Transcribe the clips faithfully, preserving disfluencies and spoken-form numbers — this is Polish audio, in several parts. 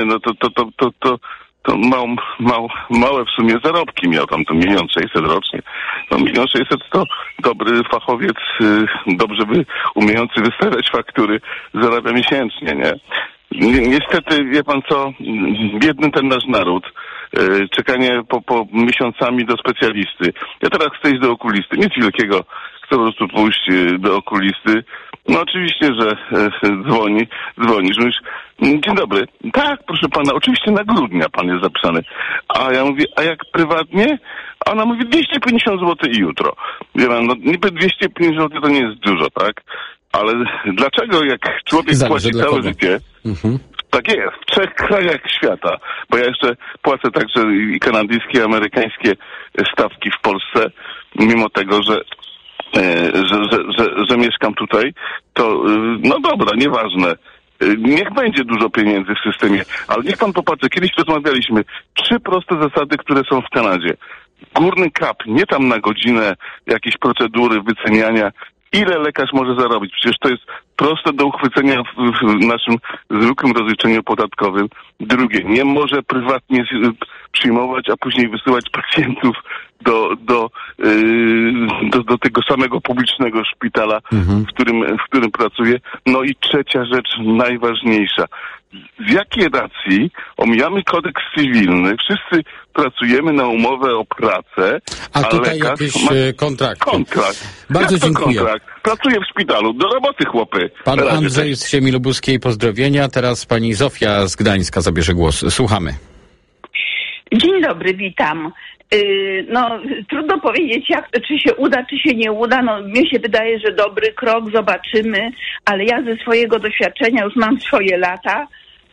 No to, to, to, to, to, to mał, mał, małe w sumie zarobki miał tam, to milion sześćset rocznie. No milion sześćset to dobry fachowiec, y, dobrze by umiejący wystawiać faktury, zarabia miesięcznie, nie? Ni- niestety, wie pan co, biedny ten nasz naród, y, czekanie po, po miesiącami do specjalisty. Ja teraz chcę iść do okulisty, nic wielkiego, chcę po prostu pójść y, do okulisty. No oczywiście, że y, dzwoni, dzwonisz, mówisz, dzień dobry. Tak, proszę pana, oczywiście na grudnia pan jest zapisany. A ja mówię, a jak prywatnie? A ona mówi dwieście pięćdziesiąt złotych i jutro. Wie pan, no niby dwieście pięćdziesiąt złotych to nie jest dużo, tak? Ale dlaczego jak człowiek Zależy płaci dla całe kogo. życie, Mhm. tak jest, w trzech krajach świata, bo ja jeszcze płacę także i kanadyjskie, i amerykańskie stawki w Polsce, mimo tego, że e, że, że, że, że mieszkam tutaj, to y, no dobra, nieważne. Y, Niech będzie dużo pieniędzy w systemie, ale niech pan popatrzy, kiedyś rozmawialiśmy, trzy proste zasady, które są w Kanadzie. Górny kap, nie tam na godzinę jakieś procedury wyceniania, ile lekarz może zarobić. Przecież to jest proste do uchwycenia w, w naszym zwykłym rozliczeniu podatkowym. Drugie, nie może prywatnie z- przyjmować, a później wysyłać pacjentów do, do, yy, do, do tego samego publicznego szpitala, Mhm. w którym, w którym pracuje. No i trzecia rzecz, najważniejsza. Z jakiej racji omijamy kodeks cywilny, wszyscy pracujemy na umowę o pracę, A tutaj lekarz jakieś ma e, kontrakty. kontrakt. Bardzo Jak to dziękuję. kontrakt? Pracuję w szpitalu, do roboty chłopy. Pan Na razie, Andrzej cześć. z Ziemi Lubuskiej, pozdrowienia. Teraz pani Zofia z Gdańska zabierze głos. Słuchamy. Dzień dobry, witam. Yy, no, trudno powiedzieć, jak, czy się uda, czy się nie uda. No, mnie się wydaje, że dobry krok, zobaczymy, ale ja ze swojego doświadczenia, już mam swoje lata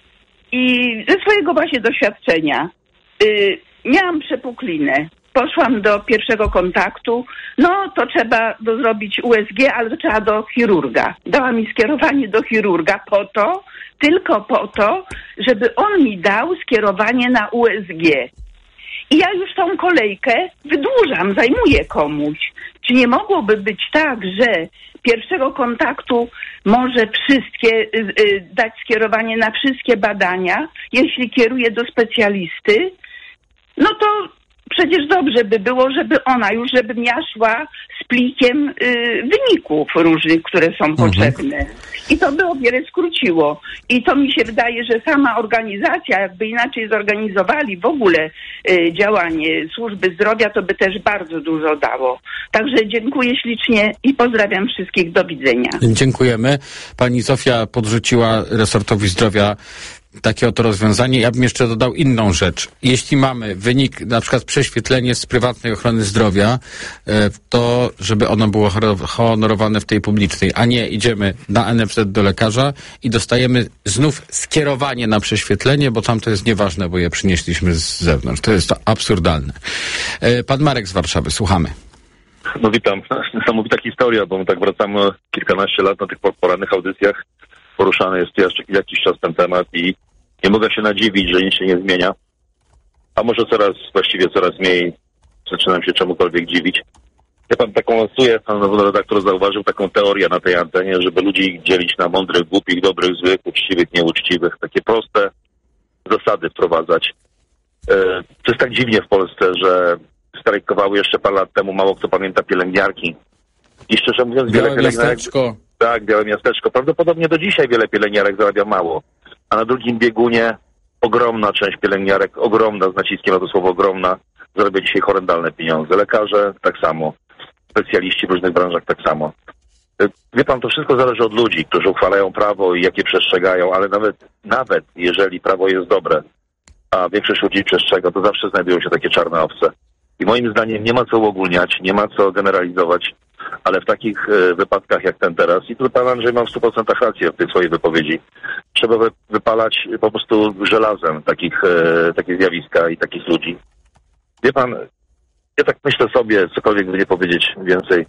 i ze swojego właśnie doświadczenia yy, miałam przepuklinę. Poszłam do pierwszego kontaktu, no to trzeba do zrobić U S G, ale to trzeba do chirurga. Dała mi skierowanie do chirurga po to, tylko po to, żeby on mi dał skierowanie na U S G. I ja już tą kolejkę wydłużam, zajmuję komuś. Czy nie mogłoby być tak, że pierwszego kontaktu może wszystkie, y, y, dać skierowanie na wszystkie badania, jeśli kieruje do specjalisty, no to przecież dobrze by było, żeby ona już, żebym ja szła z plikiem y, wyników różnych, które są Mhm. potrzebne. I to by o wiele skróciło. I to mi się wydaje, że sama organizacja, jakby inaczej zorganizowali w ogóle y, działanie służby zdrowia, to by też bardzo dużo dało. Także dziękuję ślicznie i pozdrawiam wszystkich. Do widzenia. Dziękujemy. Pani Zofia podrzuciła resortowi zdrowia takie oto rozwiązanie. Ja bym jeszcze dodał inną rzecz. Jeśli mamy wynik, na przykład prześwietlenie z prywatnej ochrony zdrowia, e, to żeby ono było horo- honorowane w tej publicznej, a nie idziemy na N F Z do lekarza i dostajemy znów skierowanie na prześwietlenie, bo tam to jest nieważne, bo je przynieśliśmy z zewnątrz. To jest to absurdalne. E, Pan Marek z Warszawy, słuchamy. No witam. Niesamowita historia, bo my tak wracamy kilkanaście lat na tych porannych audycjach. Poruszany jest jeszcze jakiś czas ten temat i nie mogę się nadziwić, że nic się nie zmienia. A może coraz, właściwie coraz mniej zaczynam się czemukolwiek dziwić. Ja pan taką lansuję, pan redaktor zauważył taką teorię na tej antenie, żeby ludzi dzielić na mądrych, głupich, dobrych, złych, uczciwych, nieuczciwych. Takie proste zasady wprowadzać. E, to jest tak dziwnie w Polsce, że strajkowały jeszcze parę lat temu, mało kto pamięta pielęgniarki. I szczerze mówiąc, wiele Białe pielęgniarek... miasteczko. Tak, białe miasteczko. Prawdopodobnie do dzisiaj wiele pielęgniarek zarabia mało. A na drugim biegunie ogromna część pielęgniarek, ogromna, z naciskiem na to słowo ogromna, zarabia dzisiaj horrendalne pieniądze. Lekarze tak samo. Specjaliści w różnych branżach tak samo. Wie pan, to wszystko zależy od ludzi, którzy uchwalają prawo i jakie przestrzegają, ale nawet, nawet jeżeli prawo jest dobre, a większość ludzi przestrzega, to zawsze znajdują się takie czarne owce. I moim zdaniem nie ma co uogólniać, nie ma co generalizować, ale w takich e, wypadkach jak ten teraz, i tu pan Andrzej ma w stu procentach rację w tej swojej wypowiedzi, trzeba wy, wypalać po prostu żelazem takich, e, takie zjawiska i takich ludzi. Wie pan, ja tak myślę sobie, cokolwiek by nie powiedzieć więcej,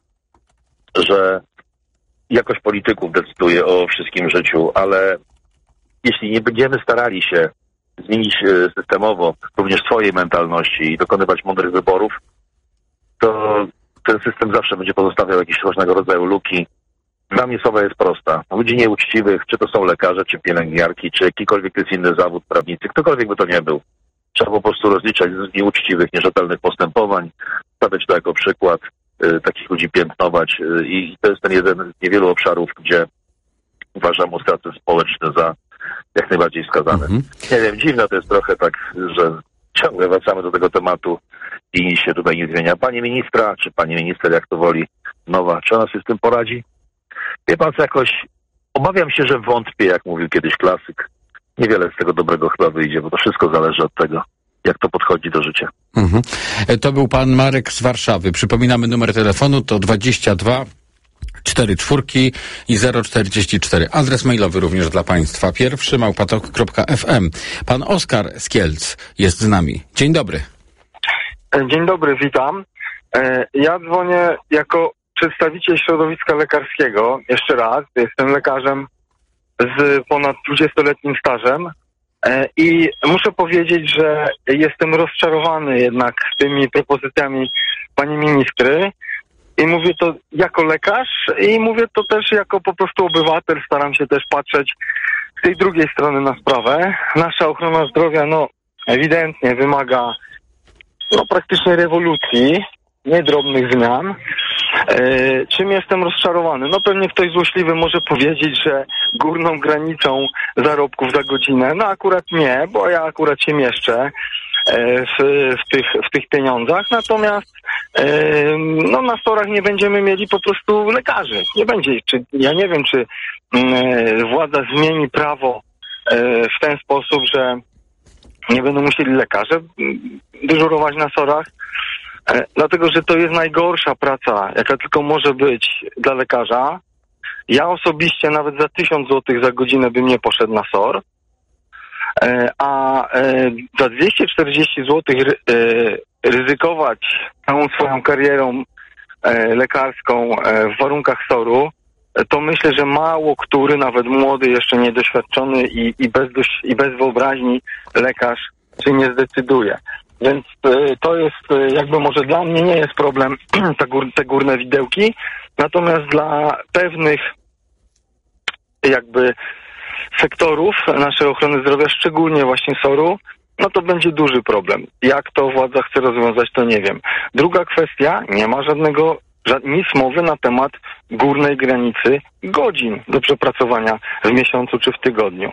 że jakość polityków decyduje o wszystkim życiu, ale jeśli nie będziemy starali się zmienić e, systemowo również swojej mentalności i dokonywać mądrych wyborów, to ten system zawsze będzie pozostawiał jakieś różnego rodzaju luki, Dla mnie słowa jest prosta. Ludzi nieuczciwych, czy to są lekarze, czy pielęgniarki, czy jakikolwiek to jest inny zawód, prawnicy, ktokolwiek by to nie był. Trzeba po prostu rozliczać z nieuczciwych, nierzetelnych postępowań, stawiać to jako przykład, y, takich ludzi piętnować y, i to jest ten jeden z niewielu obszarów, gdzie uważam ostracy społeczne za jak najbardziej skazane. Mhm. Nie wiem, dziwne to jest trochę tak, że ciągle wracamy do tego tematu i nic się tutaj nie zmienia. Pani ministra, czy pani minister, jak to woli, nowa, czy ona sobie z tym poradzi? Wie pan co, jakoś obawiam się, że wątpię, jak mówił kiedyś klasyk. Niewiele z tego dobrego chyba wyjdzie, bo to wszystko zależy od tego, jak to podchodzi do życia. Mhm. To był pan Marek z Warszawy. Przypominamy numer telefonu, to dwadzieścia dwa cztery czwórki i zero czterdzieści cztery. Adres mailowy również dla państwa. Pierwszy małpatok kropka f m. Pan Oskar z Kielc jest z nami. Dzień dobry. Dzień dobry, witam. Ja dzwonię jako przedstawiciel środowiska lekarskiego. Jeszcze raz, jestem lekarzem z ponad dwudziestoletnim stażem i muszę powiedzieć, że jestem rozczarowany jednak tymi propozycjami pani ministry. I mówię to jako lekarz i mówię to też jako po prostu obywatel. Staram się też patrzeć z tej drugiej strony na sprawę. Nasza ochrona zdrowia, no, ewidentnie wymaga no, praktycznie rewolucji, nie drobnych zmian. E, czym jestem rozczarowany? No pewnie ktoś złośliwy może powiedzieć, że górną granicą zarobków za godzinę. No akurat nie, bo ja akurat się mieszczę w, w, tych, w tych pieniądzach. Natomiast no na storach nie będziemy mieli po prostu lekarzy. Nie będzie. Czy, ja nie wiem, czy władza zmieni prawo w ten sposób, że nie będą musieli lekarze dyżurować na sorach. Dlatego, że to jest najgorsza praca, jaka tylko może być dla lekarza. Ja osobiście nawet za tysiąc złotych za godzinę bym nie poszedł na sor. A za dwieście czterdzieści złotych ryzykować całą swoją karierą lekarską w warunkach soru, to myślę, że mało który, nawet młody, jeszcze niedoświadczony i, i, bez, i bez wyobraźni lekarz się nie zdecyduje. Więc to jest jakby może dla mnie nie jest problem te, gór, te górne widełki, natomiast dla pewnych jakby sektorów naszej ochrony zdrowia, szczególnie właśnie soru, no to będzie duży problem. Jak to władza chce rozwiązać, to nie wiem. Druga kwestia, nie ma żadnego, ża- nic mowy na temat górnej granicy godzin do przepracowania w miesiącu czy w tygodniu.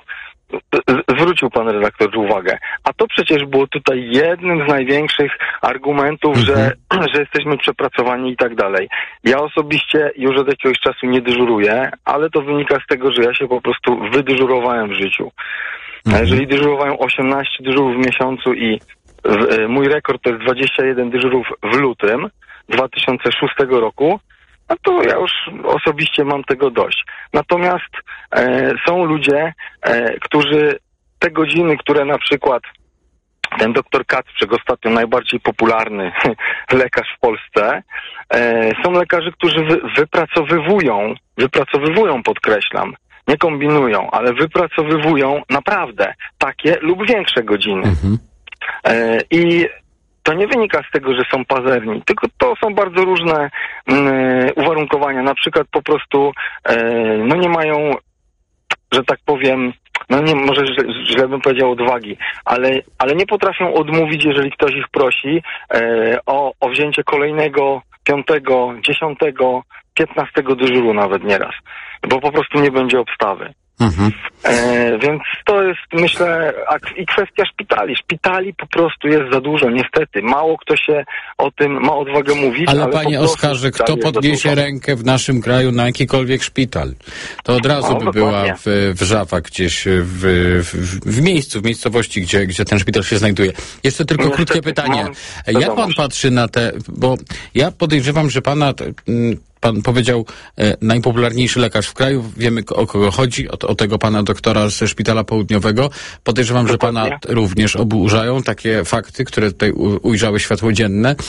Z- zwrócił pan redaktor uwagę. A to przecież było tutaj jednym z największych argumentów, mhm. że, że jesteśmy przepracowani i tak dalej. Ja osobiście już od jakiegoś czasu nie dyżuruję, ale to wynika z tego, że ja się po prostu wydyżurowałem w życiu. Mhm. Jeżeli dyżurowałem osiemnaście dyżurów w miesiącu i w, mój rekord to jest dwadzieścia jeden dyżurów w lutym dwa tysiące szóstego roku, no to ja już osobiście mam tego dość. Natomiast e, są ludzie, e, którzy te godziny, które na przykład ten doktor Kacprzak, ostatnio najbardziej popularny lekarz w Polsce, e, są lekarze, którzy wy, wypracowywują, wypracowywują, podkreślam, nie kombinują, ale wypracowywują naprawdę takie lub większe godziny. Mhm. E, I to nie wynika z tego, że są pazerni, tylko to są bardzo różne mm, uwarunkowania. Na przykład po prostu e, no nie mają, że tak powiem, no nie, może źle, źle bym powiedział odwagi, ale, ale nie potrafią odmówić, jeżeli ktoś ich prosi e, o, o wzięcie kolejnego, piątego, dziesiątego, piętnastego dyżuru nawet nieraz, bo po prostu nie będzie obstawy. Mhm. E, więc to jest, myślę, a, i kwestia szpitali. Szpitali po prostu jest za dużo, niestety. Mało kto się o tym ma odwagę mówić. Ale, ale panie Oskarze, kto podniesie rękę w naszym kraju na jakikolwiek szpital? To od razu no, by była w, Wrzawa gdzieś w, w, w miejscu, w miejscowości, gdzie, gdzie ten szpital się znajduje. Jeszcze tylko niestety, krótkie pytanie. Jak pan patrzy na te, bo ja podejrzewam, że pana... Pan powiedział e, najpopularniejszy lekarz w kraju. Wiemy, o kogo chodzi, o, o tego pana doktora ze Szpitala Południowego. Podejrzewam, Dokładnie. że pana również oburzają takie fakty, które tutaj u, ujrzały światło dzienne. E,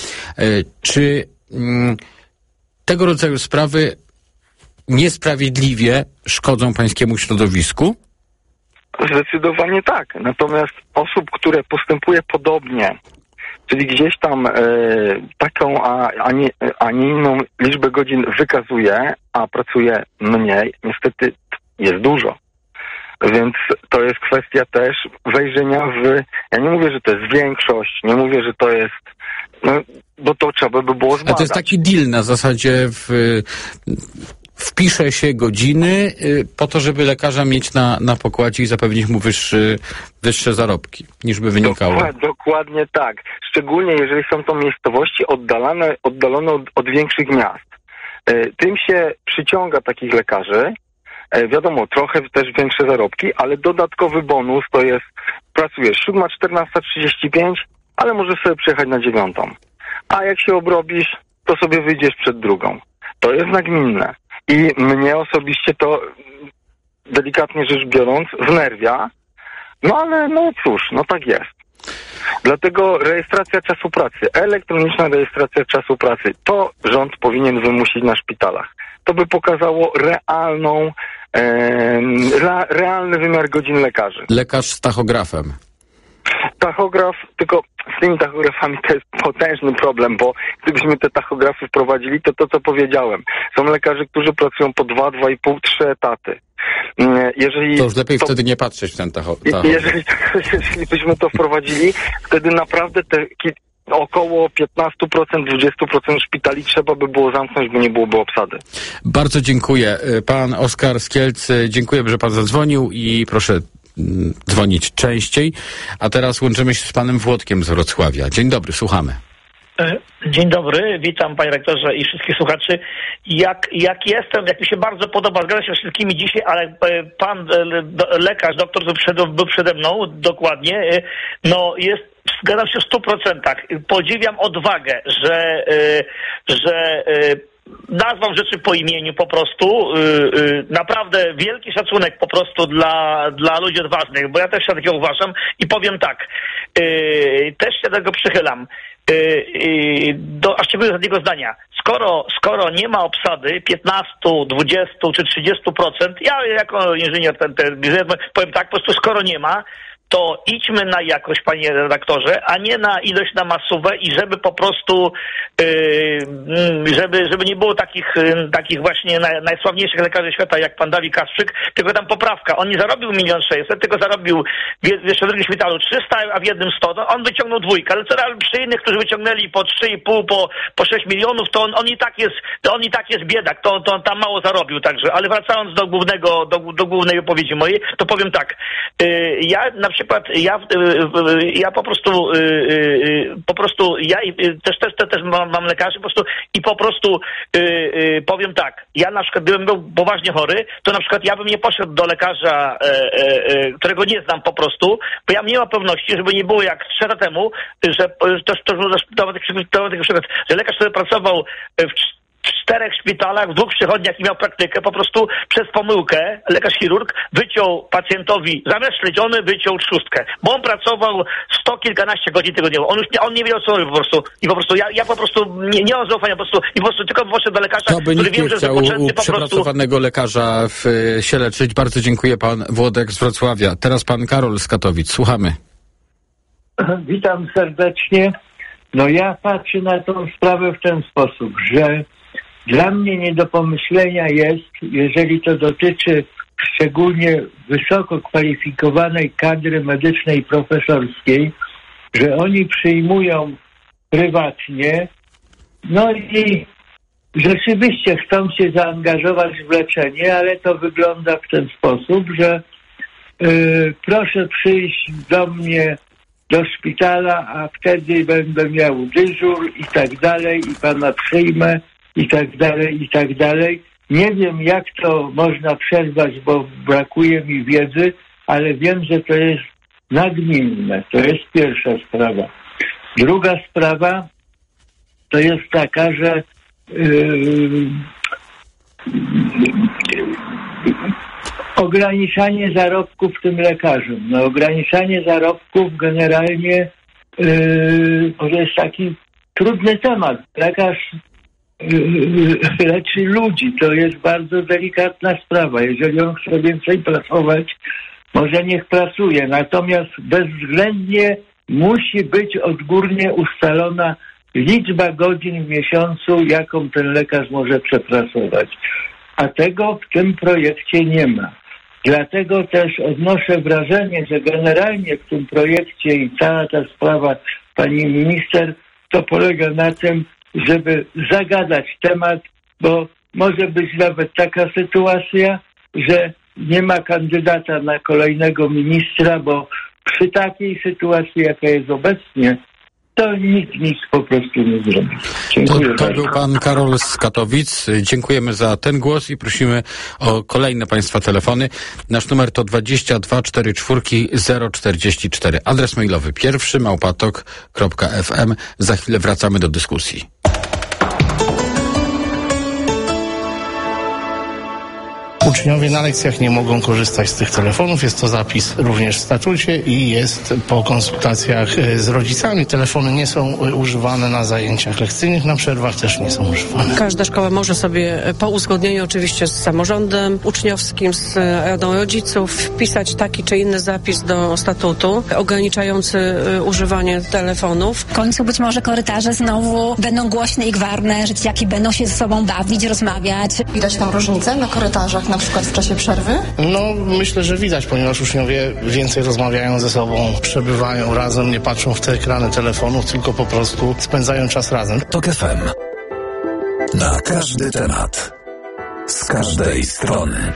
czy m, tego rodzaju sprawy niesprawiedliwie szkodzą pańskiemu środowisku? Zdecydowanie tak. Natomiast osób, które postępuje podobnie, czyli gdzieś tam e, taką, a, a, nie, a nie inną liczbę godzin wykazuje, a pracuje mniej, niestety jest dużo. Więc to jest kwestia też wejrzenia w... Ja nie mówię, że to jest większość, nie mówię, że to jest... No, bo to trzeba by było zbadać. A to jest taki deal na zasadzie w, wpisze się godziny po to, żeby lekarza mieć na, na pokładzie i zapewnić mu wyższy, wyższe zarobki, niż by wynikało. Dokładnie, dokładnie tak. Szczególnie jeżeli są to miejscowości oddalone, oddalone od, od większych miast. Tym się przyciąga takich lekarzy. Wiadomo, trochę też większe zarobki, ale dodatkowy bonus to jest, pracujesz siódma, czternasta, trzydzieści pięć, ale możesz sobie przyjechać na dziewiątą. A jak się obrobisz, to sobie wyjdziesz przed drugą. To jest nagminne. I mnie osobiście to, delikatnie rzecz biorąc, wnerwia. No ale no cóż, no tak jest. Dlatego rejestracja czasu pracy, elektroniczna rejestracja czasu pracy, to rząd powinien wymusić na szpitalach. To by pokazało realną, e, re, realny wymiar godzin lekarzy. Lekarz z tachografem. Tachograf, tylko z tymi tachografami to jest potężny problem, bo gdybyśmy te tachografy wprowadzili, to to, co powiedziałem. Są lekarze, którzy pracują po dwa, dwa i pół, trzy etaty. Jeżeli to już lepiej to, wtedy nie patrzeć w ten tachograf. Jeżeli, jeżeli byśmy to wprowadzili, wtedy naprawdę te około piętnaście procent, dwadzieścia procent szpitali trzeba by było zamknąć, bo nie byłoby obsady. Bardzo dziękuję. Pan Oskar z Kielc, dziękuję, że pan zadzwonił i proszę dzwonić częściej. A teraz łączymy się z panem Włodkiem z Wrocławia. Dzień dobry, słuchamy. Dzień dobry, witam panie rektorze i wszystkich słuchaczy. Jak, jak jestem, jak mi się bardzo podoba, zgadzam się z wszystkimi dzisiaj, ale pan lekarz, doktor, który przed, był przede mną, dokładnie, no jest, zgadzam się w stu procentach. Podziwiam odwagę, że, że nazwał rzeczy po imieniu po prostu. Naprawdę wielki szacunek po prostu dla, dla ludzi odważnych, bo ja też się takiego uważam i powiem tak, też się do tego przychylam. Do, a szczególnie z jednego zdania. Skoro, skoro nie ma obsady piętnaście, dwadzieścia czy trzydzieści procent, ja jako inżynier ten, ten, powiem tak, po prostu skoro nie ma, to idźmy na jakość, panie redaktorze, a nie na ilość, na masówę i żeby po prostu, yy, żeby, żeby nie było takich, yy, takich właśnie naj, najsławniejszych lekarzy świata jak pan Dawid Kasprzyk, tylko tam poprawka. On nie zarobił milion sześćset, tylko zarobił w, jeszcze w drugim szpitalu trzysta, a w jednym sto. No, on wyciągnął dwójkę, ale co przy innych, którzy wyciągnęli po trzy i pół, po, po sześć milionów, to on, on i tak jest, to on i tak jest biedak, to, to on tam mało zarobił także. Ale wracając do głównego, do, do głównej wypowiedzi mojej, to powiem tak. Yy, ja na przykład przykład ja, ja po prostu po prostu ja też też też, też mam, mam lekarzy po prostu i po prostu powiem tak, ja na przykład gdybym był poważnie chory, to na przykład ja bym nie poszedł do lekarza, którego nie znam po prostu, bo ja nie mam pewności, żeby nie było jak trzy lata temu, że też to, to, to, że lekarz, który pracował w w czterech szpitalach, w dwóch przychodniach i miał praktykę, po prostu przez pomyłkę lekarz chirurg wyciął pacjentowi, zamiast śledziony wyciął trzustkę, bo on pracował sto kilkanaście godzin tygodniowo. On już nie, on nie wiedział co robi po prostu. I po prostu ja, ja po prostu nie, nie mam zaufania po prostu i po prostu tylko poszedł do lekarza, to by który wiem, że chciał zapoczęty u po prostu... przepracowanego lekarza w, się leczyć. Bardzo dziękuję, pan Włodek z Wrocławia. Teraz pan Karol z Katowic. Słuchamy. Witam serdecznie. No ja patrzę na tą sprawę w ten sposób, że dla mnie nie do pomyślenia jest, jeżeli to dotyczy szczególnie wysoko kwalifikowanej kadry medycznej i profesorskiej, że oni przyjmują prywatnie, no i rzeczywiście chcą się zaangażować w leczenie, ale to wygląda w ten sposób, że yy, proszę przyjść do mnie do szpitala, a wtedy będę miał dyżur i tak dalej, i pana przyjmę, i tak dalej, i tak dalej. Nie wiem, jak to można przerwać, bo brakuje mi wiedzy, ale wiem, że to jest nagminne. To jest pierwsza sprawa. Druga sprawa to jest taka, że yy, ograniczanie zarobków tym lekarzom. No, ograniczanie zarobków generalnie yy, to jest taki trudny temat. Lekarz leczy ludzi. To jest bardzo delikatna sprawa. Jeżeli on chce więcej pracować, może niech pracuje. Natomiast bezwzględnie musi być odgórnie ustalona liczba godzin w miesiącu, jaką ten lekarz może przepracować. A tego w tym projekcie nie ma. Dlatego też odnoszę wrażenie, że generalnie w tym projekcie i cała ta sprawa pani minister, to polega na tym, żeby zagadać temat, bo może być nawet taka sytuacja, że nie ma kandydata na kolejnego ministra, bo przy takiej sytuacji, jaka jest obecnie, to nikt nic po prostu nie zrobi. Dziękuję To, to bardzo. był pan Karol z Katowic. Dziękujemy za ten głos i prosimy o kolejne państwa telefony. Nasz numer to dwadzieścia dwa czterdzieści cztery zero czterdzieści cztery. Adres mailowy pierwszy małpatok kropka f m. Za chwilę wracamy do dyskusji. Uczniowie na lekcjach nie mogą korzystać z tych telefonów. Jest to zapis również w statucie i jest po konsultacjach z rodzicami. Telefony nie są używane na zajęciach lekcyjnych, na przerwach też nie są używane. Każda szkoła może sobie po uzgodnieniu oczywiście z samorządem uczniowskim, z radą rodziców wpisać taki czy inny zapis do statutu ograniczający używanie telefonów. W końcu być może korytarze znowu będą głośne i gwarne, że dzieciaki będą się ze sobą bawić, rozmawiać. Widać tam różnicę na korytarzach, na przykład w czasie przerwy? No, myślę, że widać, ponieważ uczniowie więcej rozmawiają ze sobą, przebywają razem, nie patrzą w te ekrany telefonów, tylko po prostu spędzają czas razem. Tok F M. Na każdy temat. Z każdej strony.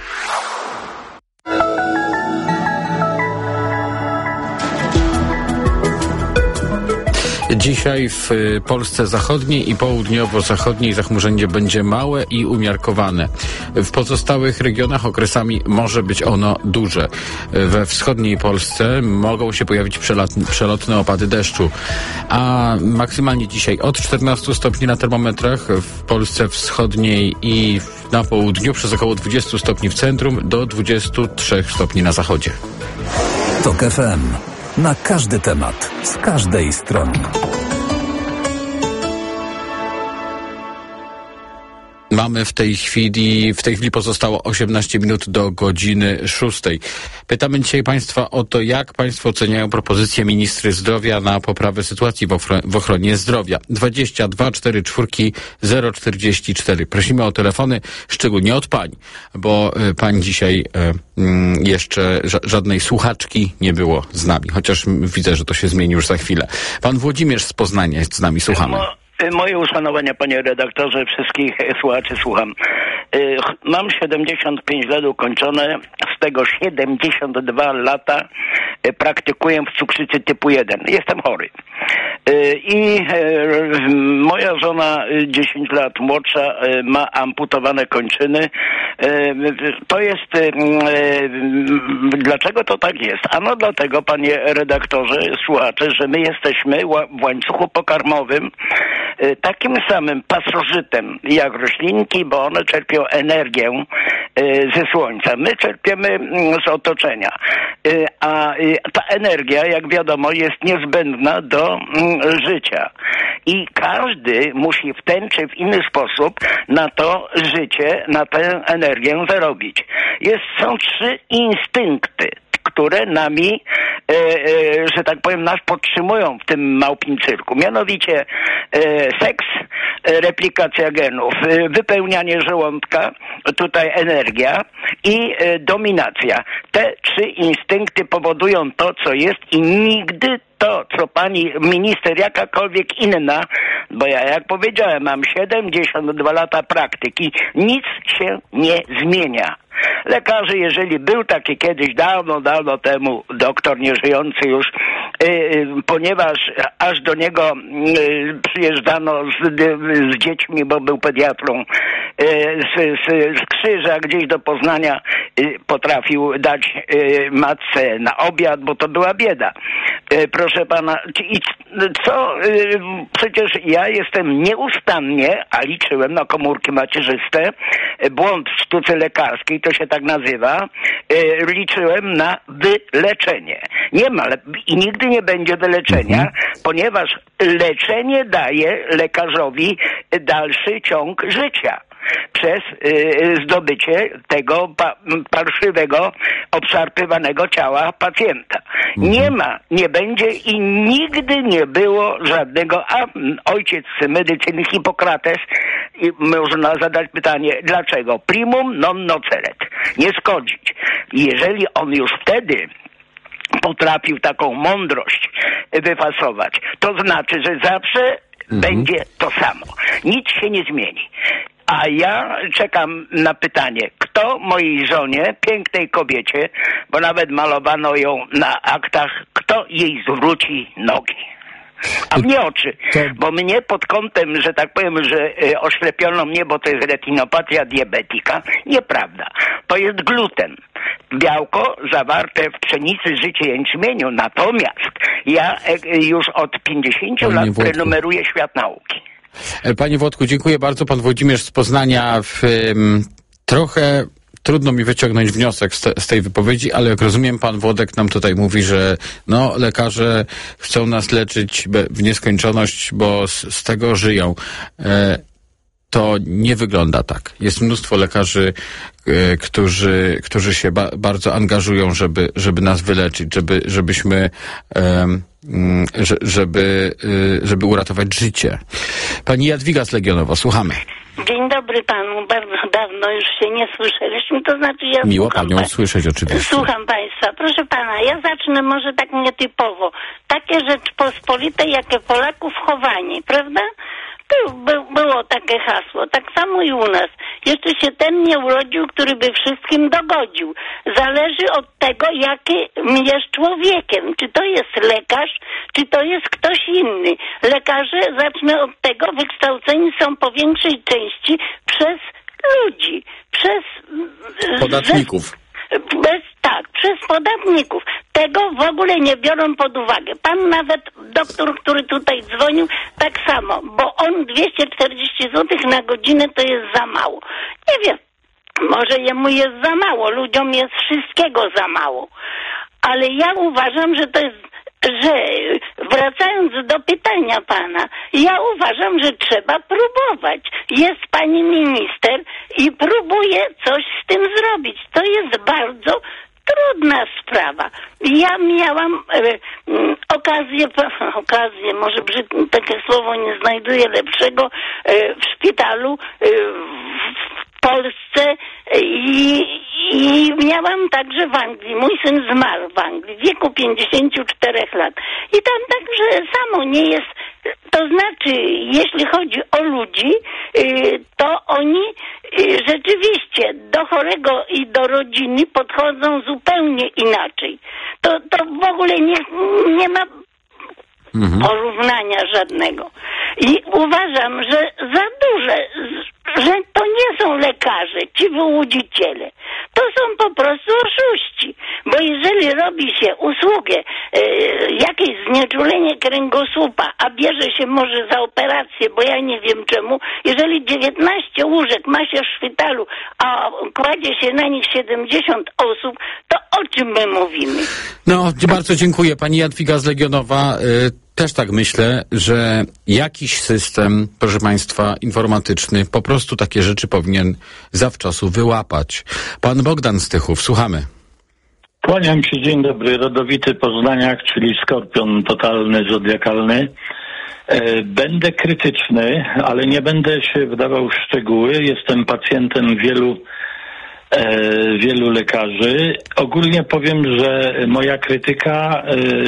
Dzisiaj w Polsce zachodniej i południowo-zachodniej zachmurzenie będzie małe i umiarkowane. W pozostałych regionach okresami może być ono duże. We wschodniej Polsce mogą się pojawić przelotne, przelotne opady deszczu. A maksymalnie dzisiaj od czternastu stopni na termometrach w Polsce wschodniej i na południu, przez około dwudziestu stopni w centrum do dwudziestu trzech stopni na zachodzie. Tok F M. Na każdy temat, z każdej strony. Mamy w tej chwili, w tej chwili pozostało osiemnaście minut do godziny szóstej. Pytamy dzisiaj Państwa o to, jak Państwo oceniają propozycje ministry zdrowia na poprawę sytuacji w, ochro- w ochronie zdrowia. dwadzieścia dwa czterdzieści cztery zero czterdzieści cztery. Prosimy o telefony, szczególnie od pań, bo y, pań dzisiaj y, y, jeszcze ża- żadnej słuchaczki nie było z nami, chociaż widzę, że to się zmieni już za chwilę. Pan Włodzimierz z Poznania jest z nami, słuchamy. Moje uszanowania, panie redaktorze, wszystkich słuchaczy słucham. Mam siedemdziesiąt pięć lat ukończone, z tego siedemdziesiąt dwa lata praktykuję w cukrzycy typu jeden. Jestem chory. I moja żona, dziesięć lat młodsza, ma amputowane kończyny. To jest... Dlaczego to tak jest? Ano dlatego, panie redaktorze, słuchacze, że my jesteśmy w łańcuchu pokarmowym takim samym pasożytem jak roślinki, bo one czerpią energię ze słońca. My czerpiemy z otoczenia. A ta energia, jak wiadomo, jest niezbędna do życia. I każdy musi w ten czy w inny sposób na to życie, na tę energię zarobić. Jest, są trzy instynkty, które nami, e, e, że tak powiem, nas podtrzymują w tym małpim cyrku. Mianowicie e, seks, e, replikacja genów, e, wypełnianie żołądka, tutaj energia i e, dominacja. Te trzy instynkty powodują to, co jest i nigdy to, co pani minister, jakakolwiek inna, bo ja, jak powiedziałem, mam siedemdziesiąt dwa lata praktyki, nic się nie zmienia. Lekarze, jeżeli był taki kiedyś dawno, dawno temu doktor nieżyjący już, yy, ponieważ aż do niego yy, przyjeżdżano z, yy, z dziećmi, bo był pediatrą, yy, z, z, z Krzyża gdzieś do Poznania yy, potrafił dać yy, matce na obiad, bo to była bieda. Yy, proszę pana, i co, yy, przecież ja jestem nieustannie, a liczyłem na komórki macierzyste, yy, błąd w sztuce lekarskiej, to się tak nazywa, yy, liczyłem na wyleczenie. Nie ma le- i nigdy nie będzie wyleczenia, mhm. ponieważ leczenie daje lekarzowi dalszy ciąg życia. przez y, zdobycie tego pa, parszywego, obszarpywanego ciała pacjenta. Mhm. Nie ma, nie będzie i nigdy nie było żadnego, a ojciec medycyny Hipokrates, i można zadać pytanie, dlaczego? Primum non noceret. Nie szkodzić. Jeżeli on już wtedy potrafił taką mądrość wyfasować, to znaczy, że zawsze mhm. będzie to samo. Nic się nie zmieni. A ja czekam na pytanie, kto mojej żonie, pięknej kobiecie, bo nawet malowano ją na aktach, kto jej zwróci nogi? A mnie oczy, bo mnie pod kątem, że tak powiem, że y, oślepiono mnie, bo to jest retinopatia diabetika. Nieprawda. To jest gluten. Białko zawarte w pszenicy, życie jęczmieniu. Natomiast ja y, już od pięćdziesięciu lat prenumeruję Świat Nauki. Panie Włodku, dziękuję bardzo. Pan Włodzimierz z Poznania. W, um, trochę trudno mi wyciągnąć wniosek z, te, z tej wypowiedzi, ale jak rozumiem, pan Włodek nam tutaj mówi, że no, lekarze chcą nas leczyć w nieskończoność, bo z, z tego żyją. E, to nie wygląda tak. Jest mnóstwo lekarzy, e, którzy, którzy się ba, bardzo angażują, żeby, żeby nas wyleczyć, żeby, żebyśmy e, żeby, żeby uratować życie. Pani Jadwiga z Legionowa, słuchamy. Dzień dobry panu, bardzo dawno już się nie słyszeliśmy, to znaczy ja Miło słucham panią pa- słyszeć oczywiście. Słucham państwa, proszę pana, ja zacznę może tak nietypowo. Takie Rzeczpospolite, jakie Polaków chowanie, prawda? To by, było takie hasło, tak samo i u nas. Jeszcze się ten nie urodził, który by wszystkim dogodził. Zależy od tego, jakim jest człowiekiem. Czy to jest lekarz, czy to jest ktoś inny. Lekarze, zacznę od tego, wykształceni są po większej części przez ludzi, przez podatników. Bez, tak, przez podatników. Tego w ogóle nie biorą pod uwagę. Pan nawet, doktor, który tutaj dzwonił, tak samo, bo on dwieście czterdzieści złotych na godzinę to jest za mało. Nie wiem, może jemu jest za mało, ludziom jest wszystkiego za mało. Ale ja uważam, że to jest, że wracając do pytania pana, ja uważam, że trzeba próbować. Jest pani minister i próbuje coś z tym zrobić. To jest bardzo trudna sprawa. Ja miałam e, m, okazję, okazję, może brzyd, takie słowo nie znajduję lepszego, e, w szpitalu e, w Polsce i, i miałam także w Anglii. Mój syn zmarł w Anglii w wieku pięćdziesięciu czterech lat. I tam także samo nie jest, to znaczy, jeśli chodzi o ludzi, to oni rzeczywiście do chorego i do rodziny podchodzą zupełnie inaczej. To, to w ogóle nie, nie ma mhm. porównania żadnego. I uważam, że za duże, że to nie są lekarze, ci wyłudziciele. To są po prostu oszuści. Bo jeżeli robi się usługę, e, jakieś znieczulenie kręgosłupa, a bierze się może za operację, bo ja nie wiem czemu, jeżeli dziewiętnaście łóżek ma się w szpitalu, a kładzie się na nich siedemdziesiąt osób, to o czym my mówimy? No, bardzo dziękuję. Pani Jadwiga z Legionowa. Y- Też tak myślę, że jakiś system, proszę państwa, informatyczny po prostu takie rzeczy powinien zawczasu wyłapać. Pan Bogdan z Tychów, słuchamy. Kłaniam się, dzień dobry, rodowity Poznaniak, czyli skorpion totalny, zodiakalny. Będę krytyczny, ale nie będę się wdawał w szczegóły. Jestem pacjentem wielu, wielu lekarzy. Ogólnie powiem, że moja krytyka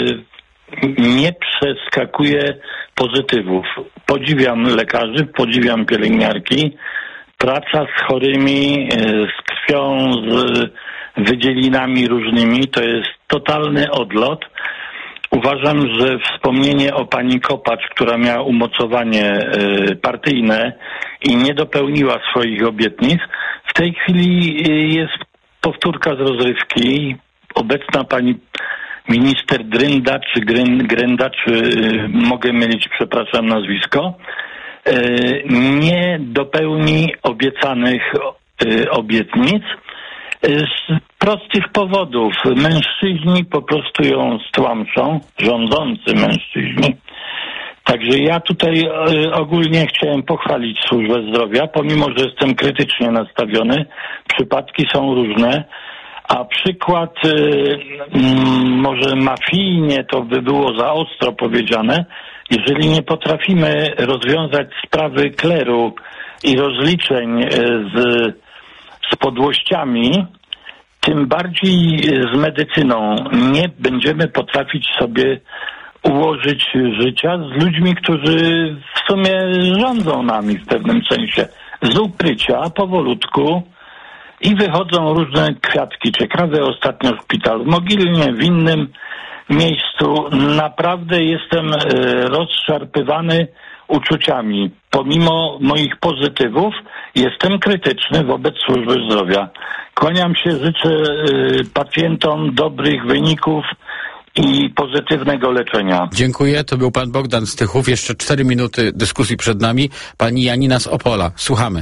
nie przeskakuje pozytywów. Podziwiam lekarzy, podziwiam pielęgniarki. Praca z chorymi, z krwią, z wydzielinami różnymi to jest totalny odlot. Uważam, że wspomnienie o pani Kopacz, która miała umocowanie partyjne i nie dopełniła swoich obietnic, w tej chwili jest powtórka z rozrywki. Obecna pani minister Drynda, czy Grenda, czy y, mogę mylić, przepraszam, nazwisko, y, nie dopełni obiecanych y, obietnic y, z prostych powodów. Mężczyźni po prostu ją stłamszą, rządzący mężczyźni. Także ja tutaj y, ogólnie chciałem pochwalić służbę zdrowia, pomimo że jestem krytycznie nastawiony. Przypadki są różne, a przykład y, y, może mafijnie to by było za ostro powiedziane, jeżeli nie potrafimy rozwiązać sprawy kleru i rozliczeń y, z, z podłościami, tym bardziej z medycyną nie będziemy potrafić sobie ułożyć życia z ludźmi, którzy w sumie rządzą nami w pewnym sensie. Z ukrycia, powolutku i wychodzą różne kwiatki. Ciekawe, ostatnio w szpitalu Mogilnie, w innym miejscu. Naprawdę jestem e, rozszarpywany uczuciami. Pomimo moich pozytywów jestem krytyczny wobec służby zdrowia. Kłaniam się, życzę y, pacjentom dobrych wyników i pozytywnego leczenia. Dziękuję. To był pan Bogdan Stychów. Jeszcze cztery minuty dyskusji przed nami. Pani Janina z Opola. Słuchamy.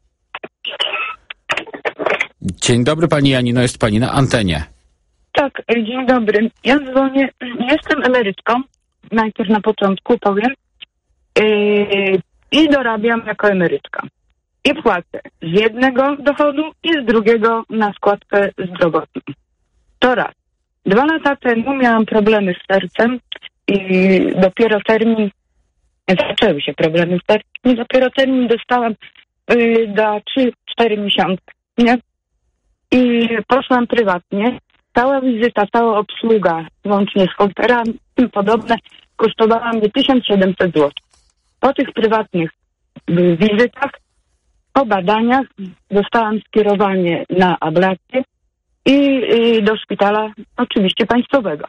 Dzień dobry pani Janino. Jest pani na antenie. Tak, dzień dobry. Ja dzwonię. Jestem emerytką. Najpierw na początku powiem. Yy, I dorabiam jako emerytka. I płacę z jednego dochodu i z drugiego na składkę zdrowotną. To raz. Dwa lata temu miałam problemy z sercem i dopiero termin, zaczęły się problemy z sercem i dopiero termin dostałam yy, za trzy cztery miesiące, nie? I poszłam prywatnie. Cała wizyta, cała obsługa, łącznie z komputerami i tym podobne, kosztowała mnie tysiąc siedemset złotych. Po tych prywatnych yy, wizytach, po badaniach dostałam skierowanie na ablację i y, do szpitala oczywiście państwowego.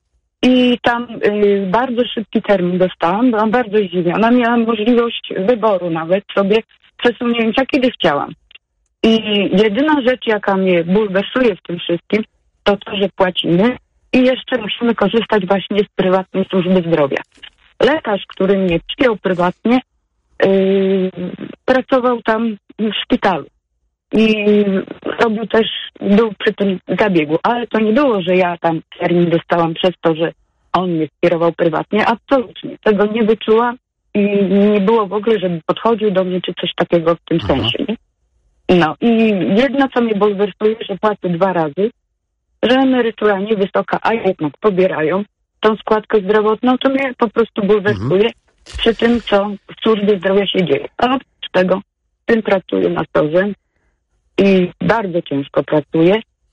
I tam y, bardzo szybki termin dostałam, byłam bardzo zdziwiona. Miałam możliwość wyboru nawet sobie przesunięcia, kiedy chciałam. I jedyna rzecz, jaka mnie bulwersuje w tym wszystkim, to to, że płacimy i jeszcze musimy korzystać właśnie z prywatnej służby zdrowia. Lekarz, który mnie przyjął prywatnie, Yy, pracował tam w szpitalu i robił też, był przy tym zabiegu, ale to nie było, że ja tam termin dostałam przez to, że on mnie skierował prywatnie, absolutnie. Tego nie wyczułam i nie było w ogóle, żeby podchodził do mnie czy coś takiego w tym Aha. sensie. Nie? No i jedno, co mnie bulwersuje, że płacę dwa razy, że emerytura niewysoka, a jednak pobierają tą składkę zdrowotną, to mnie po prostu bulwersuje. Mhm. Przy tym, co w służbie zdrowia się dzieje. A oprócz tego, tym pracuję na torze i bardzo ciężko pracuję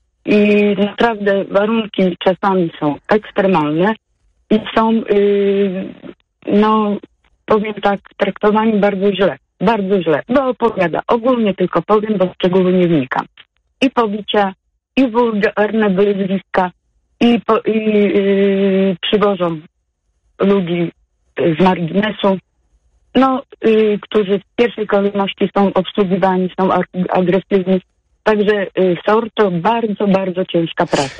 i naprawdę warunki czasami są ekstremalne i są, yy, no powiem tak, traktowani bardzo źle, bardzo źle, bo opowiada, ogólnie tylko powiem, bo w szczegóły nie wnikam. I pobicia, i wulgarne wyzwiska, i, po, i yy, przywożą ludzi z marginesu, no, y, którzy w pierwszej kolejności są obsługiwani, są agresywni. Także y, S O R to bardzo, bardzo ciężka praca.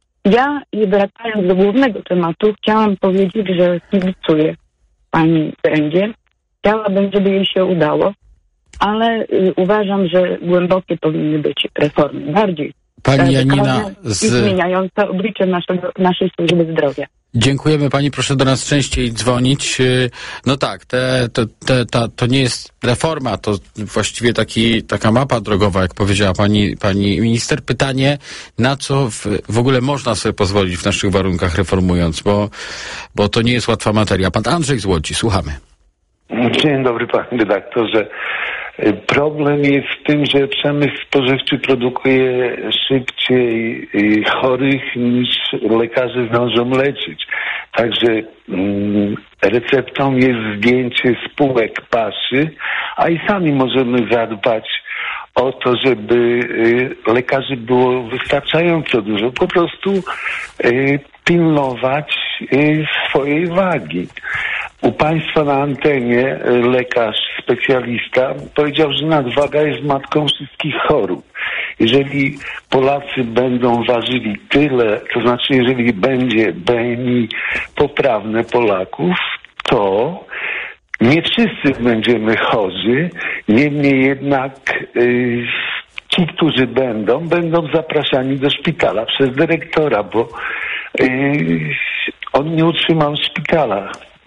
Ja, i wracając do głównego tematu, chciałam powiedzieć, że kibicuję pani Brędzie. Chciałabym, żeby jej się udało, ale y, uważam, że głębokie powinny być reformy. Bardziej Pani Janina z... i zmieniające oblicze naszego, naszej służby zdrowia. Dziękujemy pani, proszę do nas częściej dzwonić. No tak, te, te, te, ta, to nie jest reforma, to właściwie taki, taka mapa drogowa, jak powiedziała pani, pani minister. Pytanie, na co w, w ogóle można sobie pozwolić w naszych warunkach reformując, bo, bo to nie jest łatwa materia. Pan Andrzej z Łodzi, słuchamy. Dzień dobry panie redaktorze. Problem jest w tym, że przemysł spożywczy produkuje szybciej chorych niż lekarze zdążą leczyć. Także mm, receptą jest zdjęcie spółek paszy, a i sami możemy zadbać o to, żeby y, lekarzy było wystarczająco dużo. Po prostu y, pilnować y, swojej wagi. U państwa na antenie lekarz, specjalista powiedział, że nadwaga jest matką wszystkich chorób. Jeżeli Polacy będą ważyli tyle, to znaczy jeżeli będzie B M I poprawne Polaków, to nie wszyscy będziemy chorzy, niemniej jednak yy, ci, którzy będą, będą zapraszani do szpitala przez dyrektora, bo yy, on nie utrzymał szpitala.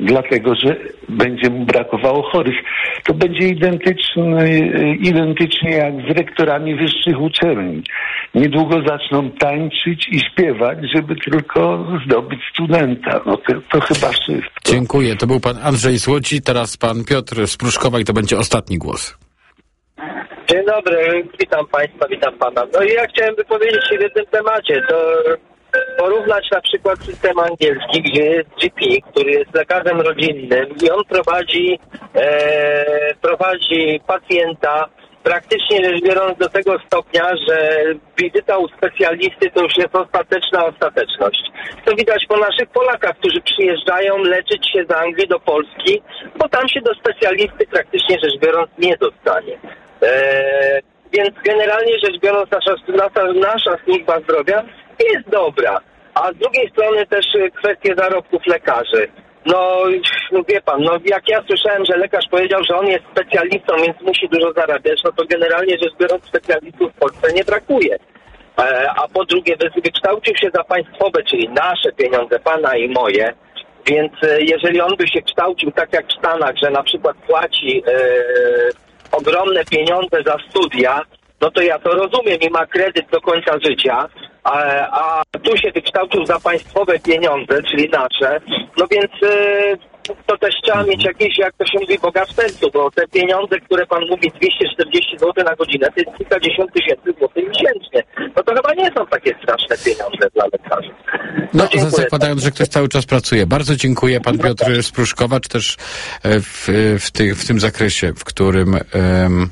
dlatego że będzie mu brakowało chorych. To będzie identyczny, identycznie jak z rektorami wyższych uczelni. Niedługo zaczną tańczyć i śpiewać, żeby tylko zdobyć studenta. No to, to chyba wszystko. Dziękuję. To był pan Andrzej z Łodzi, teraz pan Piotr z Pruszkowa i to będzie ostatni głos. Dzień dobry, witam Państwa, witam Pana. No i ja chciałem wypowiedzieć się w jednym temacie, to porównać na przykład system angielski, gdzie jest G P, który jest lekarzem rodzinnym i on prowadzi, e, prowadzi pacjenta praktycznie rzecz biorąc do tego stopnia, że wizyta u specjalisty to już jest ostateczna ostateczność. To widać po naszych Polakach, którzy przyjeżdżają leczyć się z Anglii do Polski, bo tam się do specjalisty praktycznie rzecz biorąc nie dostanie. Eee, więc generalnie rzecz biorąc nasza, nasza, nasza służba zdrowia jest dobra. A z drugiej strony też kwestie zarobków lekarzy. No, no wie pan, no jak ja słyszałem, że lekarz powiedział, że on jest specjalistą, więc musi dużo zarabiać, no to generalnie rzecz biorąc specjalistów w Polsce nie brakuje. E, a po drugie wykształcił się za państwowe, czyli nasze pieniądze, pana i moje, więc e, jeżeli on by się kształcił tak jak w Stanach, że na przykład płaci e, ogromne pieniądze za studia, no to ja to rozumiem i ma kredyt do końca życia, a, a tu się wykształcił za państwowe pieniądze, czyli nasze, no więc y, to też trzeba mieć jakieś, jak to się mówi, Boga w sercu, bo te pieniądze, które pan mówi, dwieście czterdzieści złotych na godzinę, to jest kilkadziesiąt tysięcy złotych miesięcznie. No to chyba nie są takie straszne pieniądze dla lekarzy. No, no zakładając, że ktoś cały czas pracuje. Bardzo dziękuję, pan Piotr z Pruszkowa, czy też w, w, ty, w tym zakresie, w którym um,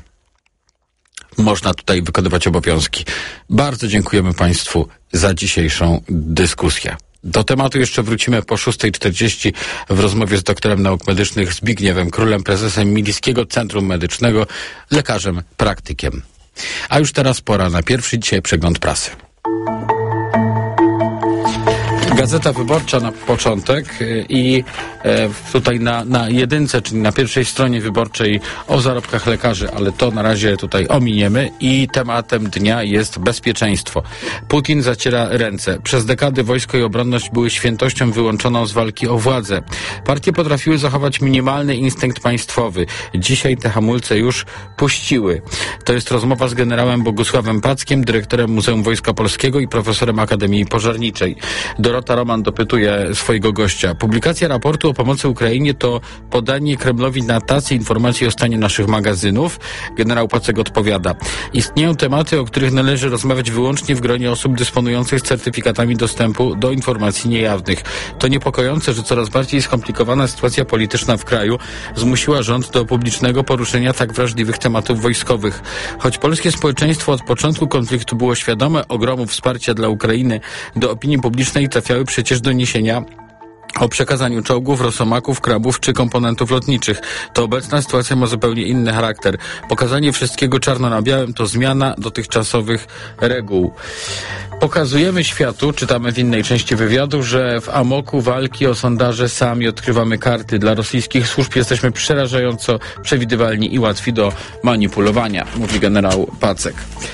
można tutaj wykonywać obowiązki. Bardzo dziękujemy Państwu za dzisiejszą dyskusję. Do tematu jeszcze wrócimy po szóstej czterdzieści w rozmowie z doktorem nauk medycznych Zbigniewem Królem, prezesem Milickiego Centrum Medycznego, lekarzem praktykiem. A już teraz pora na pierwszy dzisiaj przegląd prasy. Gazeta Wyborcza na początek i tutaj na, na jedynce, czyli na pierwszej stronie wyborczej o zarobkach lekarzy, ale to na razie tutaj ominiemy i tematem dnia jest bezpieczeństwo. Putin zaciera ręce. Przez dekady wojsko i obronność były świętością wyłączoną z walki o władzę. Partie potrafiły zachować minimalny instynkt państwowy. Dzisiaj te hamulce już puściły. To jest rozmowa z generałem Bogusławem Packiem, dyrektorem Muzeum Wojska Polskiego i profesorem Akademii Pożarniczej. Dorota Roman dopytuje swojego gościa. Publikacja raportu o pomocy Ukrainie to podanie Kremlowi na tacy informacji o stanie naszych magazynów? Generał Pacek odpowiada. Istnieją tematy, o których należy rozmawiać wyłącznie w gronie osób dysponujących certyfikatami dostępu do informacji niejawnych. To niepokojące, że coraz bardziej skomplikowana sytuacja polityczna w kraju zmusiła rząd do publicznego poruszenia tak wrażliwych tematów wojskowych. Choć polskie społeczeństwo od początku konfliktu było świadome ogromu wsparcia dla Ukrainy, do opinii publicznej trafiały przecież doniesienia o przekazaniu czołgów, rosomaków, krabów czy komponentów lotniczych. To obecna sytuacja ma zupełnie inny charakter. Pokazanie wszystkiego czarno na białym to zmiana dotychczasowych reguł. Pokazujemy światu, czytamy w innej części wywiadu, że w amoku walki o sondaże sami odkrywamy karty. Dla rosyjskich służb jesteśmy przerażająco przewidywalni i łatwi do manipulowania, mówi generał Pacek.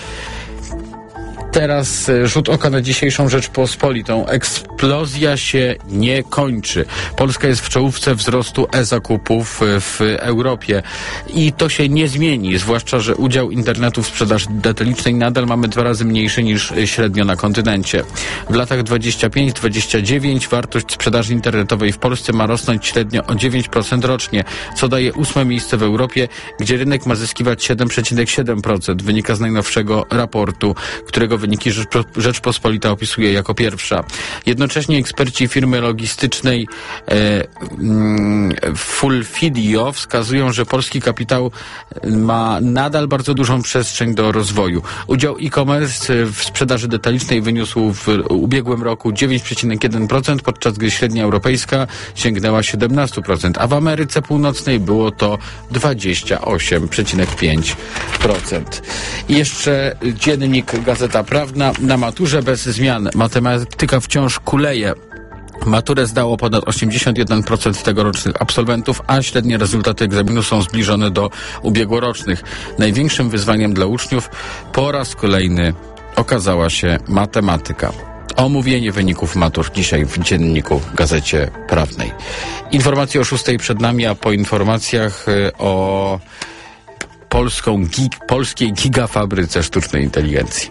Teraz rzut oka na dzisiejszą Rzeczpospolitą. Eksplozja się nie kończy. Polska jest w czołówce wzrostu e-zakupów w Europie i to się nie zmieni, zwłaszcza że udział internetu w sprzedaży detalicznej nadal mamy dwa razy mniejszy niż średnio na kontynencie. W latach dwudziestym piątym do dwudziestego dziewiątego wartość sprzedaży internetowej w Polsce ma rosnąć średnio o dziewięć procent rocznie, co daje ósme miejsce w Europie, gdzie rynek ma zyskiwać siedem przecinek siedem procent. Wynika z najnowszego raportu, którego wyniki Rzeczpospolita opisuje jako pierwsza. Jednocześnie eksperci firmy logistycznej e, mm, Fulfidio wskazują, że polski kapitał ma nadal bardzo dużą przestrzeń do rozwoju. Udział e-commerce w sprzedaży detalicznej wyniósł w ubiegłym roku dziewięć przecinek jeden procent, podczas gdy średnia europejska sięgnęła siedemnaście procent, a w Ameryce Północnej było to dwadzieścia osiem przecinek pięć procent. I jeszcze dziennik Gazeta Prawna. Na maturze bez zmian. Matematyka wciąż kuleje. Maturę zdało ponad osiemdziesiąt jeden procent tegorocznych absolwentów, a średnie rezultaty egzaminu są zbliżone do ubiegłorocznych. Największym wyzwaniem dla uczniów po raz kolejny okazała się matematyka. Omówienie wyników matur dzisiaj w Dzienniku Gazecie Prawnej. Informacje o szóstej przed nami, a po informacjach o polską gig, polskiej gigafabryce sztucznej inteligencji.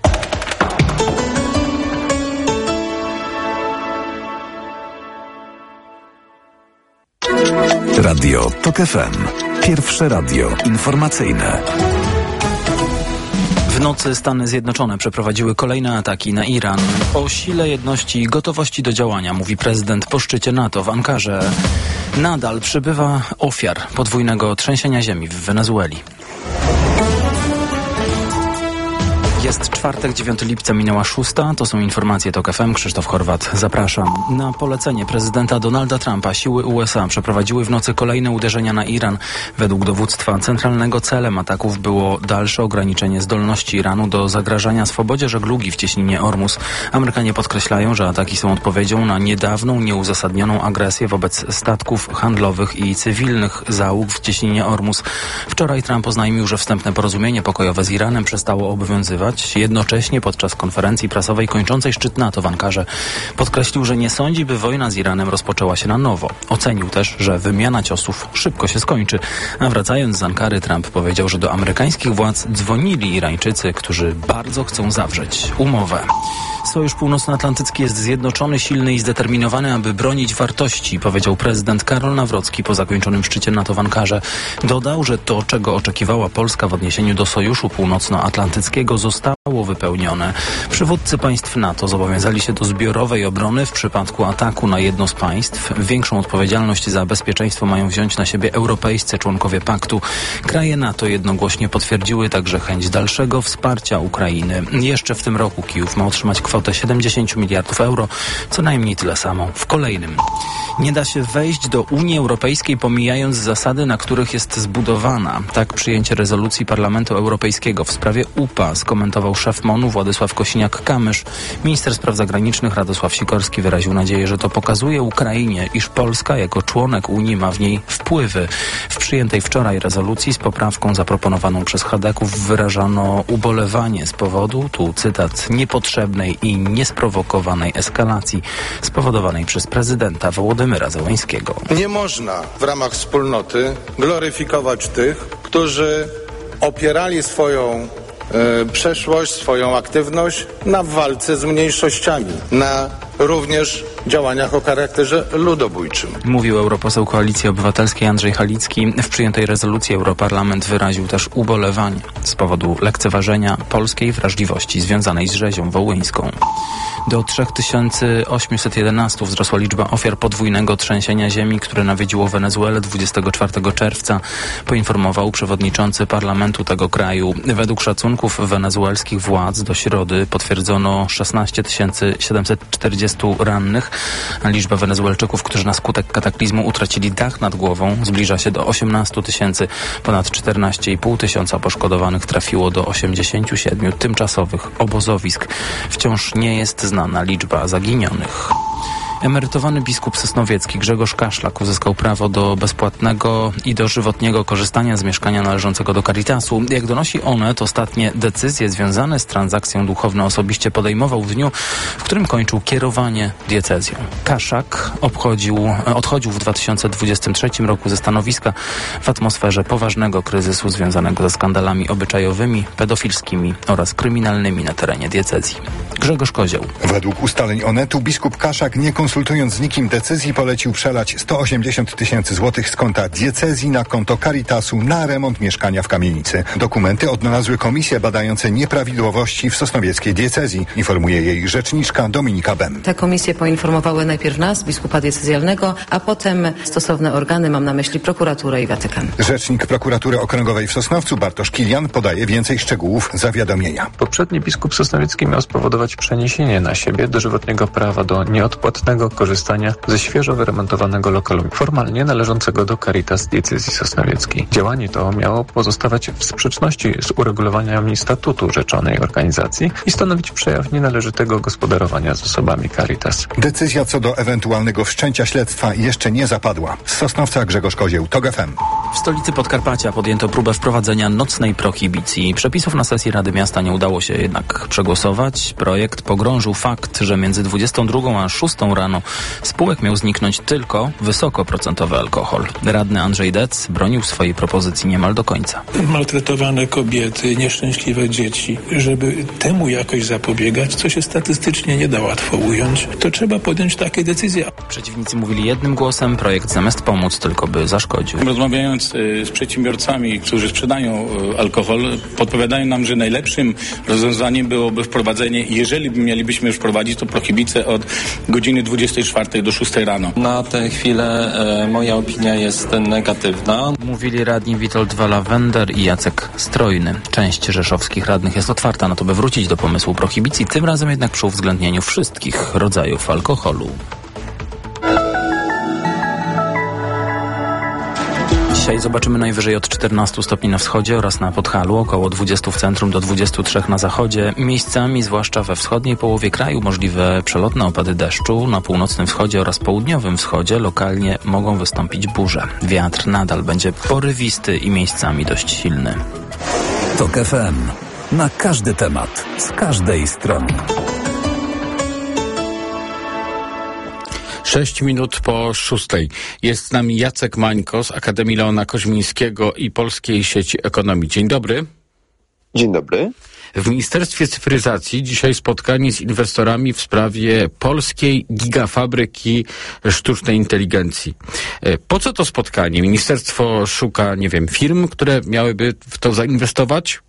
Radio TOK F M. Pierwsze radio informacyjne. W nocy Stany Zjednoczone przeprowadziły kolejne ataki na Iran. O sile jedności i gotowości do działania mówi prezydent po szczycie NATO w Ankarze. Nadal przybywa ofiar podwójnego trzęsienia ziemi w Wenezueli. Jest czwartek, dziewiątego lipca, minęła szósta. To są informacje TOK F M. Krzysztof Horwat, zapraszam. Na polecenie prezydenta Donalda Trumpa siły U S A przeprowadziły w nocy kolejne uderzenia na Iran. Według dowództwa centralnego celem ataków było dalsze ograniczenie zdolności Iranu do zagrażania swobodzie żeglugi w cieśninie Ormus. Amerykanie podkreślają, że ataki są odpowiedzią na niedawną, nieuzasadnioną agresję wobec statków handlowych i cywilnych załóg w cieśninie Ormus. Wczoraj Trump oznajmił, że wstępne porozumienie pokojowe z Iranem przestało obowiązywać. Jednocześnie podczas konferencji prasowej kończącej szczyt NATO w Ankarze podkreślił, że nie sądzi, by wojna z Iranem rozpoczęła się na nowo. Ocenił też, że wymiana ciosów szybko się skończy. A wracając z Ankary, Trump powiedział, że do amerykańskich władz dzwonili Irańczycy, którzy bardzo chcą zawrzeć umowę. Sojusz Północnoatlantycki jest zjednoczony, silny i zdeterminowany, aby bronić wartości, powiedział prezydent Karol Nawrocki po zakończonym szczycie NATO w Ankarze. Dodał, że to, czego oczekiwała Polska w odniesieniu do Sojuszu Północnoatlantyckiego, zostało wypełnione. Przywódcy państw NATO zobowiązali się do zbiorowej obrony w przypadku ataku na jedno z państw. Większą odpowiedzialność za bezpieczeństwo mają wziąć na siebie europejscy członkowie paktu. Kraje NATO jednogłośnie potwierdziły także chęć dalszego wsparcia Ukrainy. Jeszcze w tym roku Kijów ma otrzymać kwotę siedemdziesiąt miliardów euro, co najmniej tyle samo w kolejnym. Nie da się wejść do Unii Europejskiej, pomijając zasady, na których jest zbudowana. Tak przyjęcie rezolucji Parlamentu Europejskiego w sprawie U P A skomentował szef M O N-u Władysław Kosiniak-Kamysz. Minister spraw zagranicznych Radosław Sikorski wyraził nadzieję, że to pokazuje Ukrainie, iż Polska jako członek Unii ma w niej wpływy. W przyjętej wczoraj rezolucji z poprawką zaproponowaną przez chadeków wyrażano ubolewanie z powodu, tu cytat, niepotrzebnej i niesprowokowanej eskalacji spowodowanej przez prezydenta Wołodymyra Zełańskiego. Nie można w ramach wspólnoty gloryfikować tych, którzy opierali swoją e, przeszłość, swoją aktywność na walce z mniejszościami, na również działaniach o charakterze ludobójczym. Mówił europoseł Koalicji Obywatelskiej Andrzej Halicki. W przyjętej rezolucji Europarlament wyraził też ubolewanie z powodu lekceważenia polskiej wrażliwości związanej z rzezią wołyńską. Do trzy tysiące osiemset jedenaście wzrosła liczba ofiar podwójnego trzęsienia ziemi, które nawiedziło Wenezuelę dwudziestego czwartego czerwca, poinformował przewodniczący parlamentu tego kraju. Według szacunków wenezuelskich władz do środy potwierdzono szesnaście tysięcy siedemset czterdzieści rannych, a liczba Wenezuelczyków, którzy na skutek kataklizmu utracili dach nad głową, zbliża się do osiemnaście tysięcy. Ponad czternaście i pół tysiąca poszkodowanych trafiło do osiemdziesięciu siedmiu tymczasowych obozowisk. Wciąż nie jest znana liczba zaginionych. Emerytowany biskup sosnowiecki Grzegorz Kaszlak uzyskał prawo do bezpłatnego i dożywotniego korzystania z mieszkania należącego do Caritasu. Jak donosi Onet, ostatnie decyzje związane z transakcją duchowną osobiście podejmował w dniu, w którym kończył kierowanie diecezją. Kaszak obchodził, odchodził w dwa tysiące dwudziestym trzecim roku ze stanowiska w atmosferze poważnego kryzysu związanego ze skandalami obyczajowymi, pedofilskimi oraz kryminalnymi na terenie diecezji. Grzegorz Kozioł. Według ustaleń Onetu biskup Kaszak, nie konsultując z nikim decyzji, polecił przelać sto osiemdziesiąt tysięcy złotych z konta diecezji na konto Caritasu na remont mieszkania w kamienicy. Dokumenty odnalazły komisje badające nieprawidłowości w sosnowieckiej diecezji, informuje jej rzeczniczka Dominika Bem. Te komisje poinformowały najpierw nas, biskupa diecezjalnego, a potem stosowne organy, mam na myśli prokuraturę i Watykan. Rzecznik prokuratury okręgowej w Sosnowcu Bartosz Kilian podaje więcej szczegółów zawiadomienia. Poprzedni biskup sosnowiecki miał spowodować przeniesienie na siebie dożywotniego prawa do nieodpłatnego bezpłatnego korzystania ze świeżo wyremontowanego lokalu, formalnie należącego do Caritas Diecezji Sosnowieckiej. Działanie to miało pozostawać w sprzeczności z uregulowaniami statutu rzeczonej organizacji i stanowić przejaw nienależytego gospodarowania zasobami Caritas. Decyzja co do ewentualnego wszczęcia śledztwa jeszcze nie zapadła. Z Sosnowca Grzegorz Kozieł, TOG F M. W stolicy Podkarpacia podjęto próbę wprowadzenia nocnej prohibicji. Przepisów na sesji Rady Miasta nie udało się jednak przegłosować. Projekt pogrążył fakt, że między dwudziestą drugą a szóstą rano spółek miał zniknąć tylko wysokoprocentowy alkohol. Radny Andrzej Dec bronił swojej propozycji niemal do końca. Maltretowane kobiety, nieszczęśliwe dzieci, żeby temu jakoś zapobiegać, co się statystycznie nie da łatwo ująć, to trzeba podjąć takie decyzje. Przeciwnicy mówili jednym głosem, projekt zamiast pomóc tylko by zaszkodził. Rozmawiając y, z przedsiębiorcami, którzy sprzedają y, alkohol, podpowiadają nam, że najlepszym rozwiązaniem byłoby wprowadzenie, jeżeli mielibyśmy już wprowadzić, to prohibicję od godziny dwudziestej czwartej do szóstej rano. Na tę chwilę e, moja opinia jest negatywna. Mówili radni Witold Walawender i Jacek Strojny. Część rzeszowskich radnych jest otwarta na to, by wrócić do pomysłu prohibicji, tym razem jednak przy uwzględnieniu wszystkich rodzajów alkoholu. Dzisiaj zobaczymy najwyżej od czternastu stopni na wschodzie oraz na Podhalu, około dwudziestu w centrum do dwudziestu trzech na zachodzie. Miejscami, zwłaszcza we wschodniej połowie kraju, możliwe przelotne opady deszczu. Na północnym wschodzie oraz południowym wschodzie lokalnie mogą wystąpić burze. Wiatr nadal będzie porywisty i miejscami dość silny. TOG F M. Na każdy temat, z każdej strony. Sześć minut po szóstej. Jest z nami Jacek Mańko z Akademii Leona Koźmińskiego i Polskiej Sieci Ekonomii. Dzień dobry. Dzień dobry. W Ministerstwie Cyfryzacji dzisiaj spotkanie z inwestorami w sprawie polskiej gigafabryki sztucznej inteligencji. Po co to spotkanie? Ministerstwo szuka, nie wiem, firm, które miałyby w to zainwestować?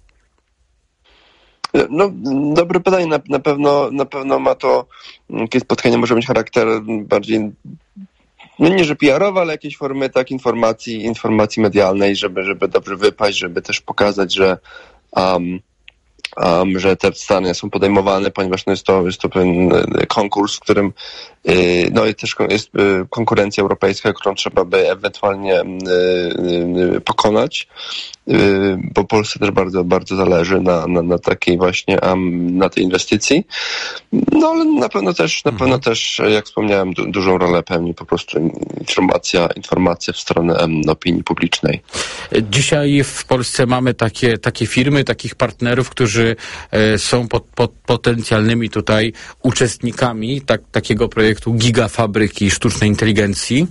No, dobre pytanie. Na, na pewno, na pewno ma to, jakieś spotkanie może mieć charakter bardziej, no nie, że P R-owy, ale jakiejś formy tak informacji, informacji medialnej, żeby, żeby dobrze wypaść, żeby też pokazać, że um, Um, że te starania są podejmowane, ponieważ no jest, to, jest to pewien konkurs, w którym yy, no jest też jest yy, konkurencja europejska, którą trzeba by ewentualnie yy, yy, pokonać, yy, bo Polsce też bardzo, bardzo zależy na, na, na takiej właśnie um, na tej inwestycji. No ale na pewno też, na pewno też, jak wspomniałem, du- dużą rolę pełni po prostu informacja, informacja w stronę um, opinii publicznej. Dzisiaj w Polsce mamy takie, takie firmy, takich partnerów, którzy są pot, pot, potencjalnymi tutaj uczestnikami tak, takiego projektu gigafabryki sztucznej inteligencji?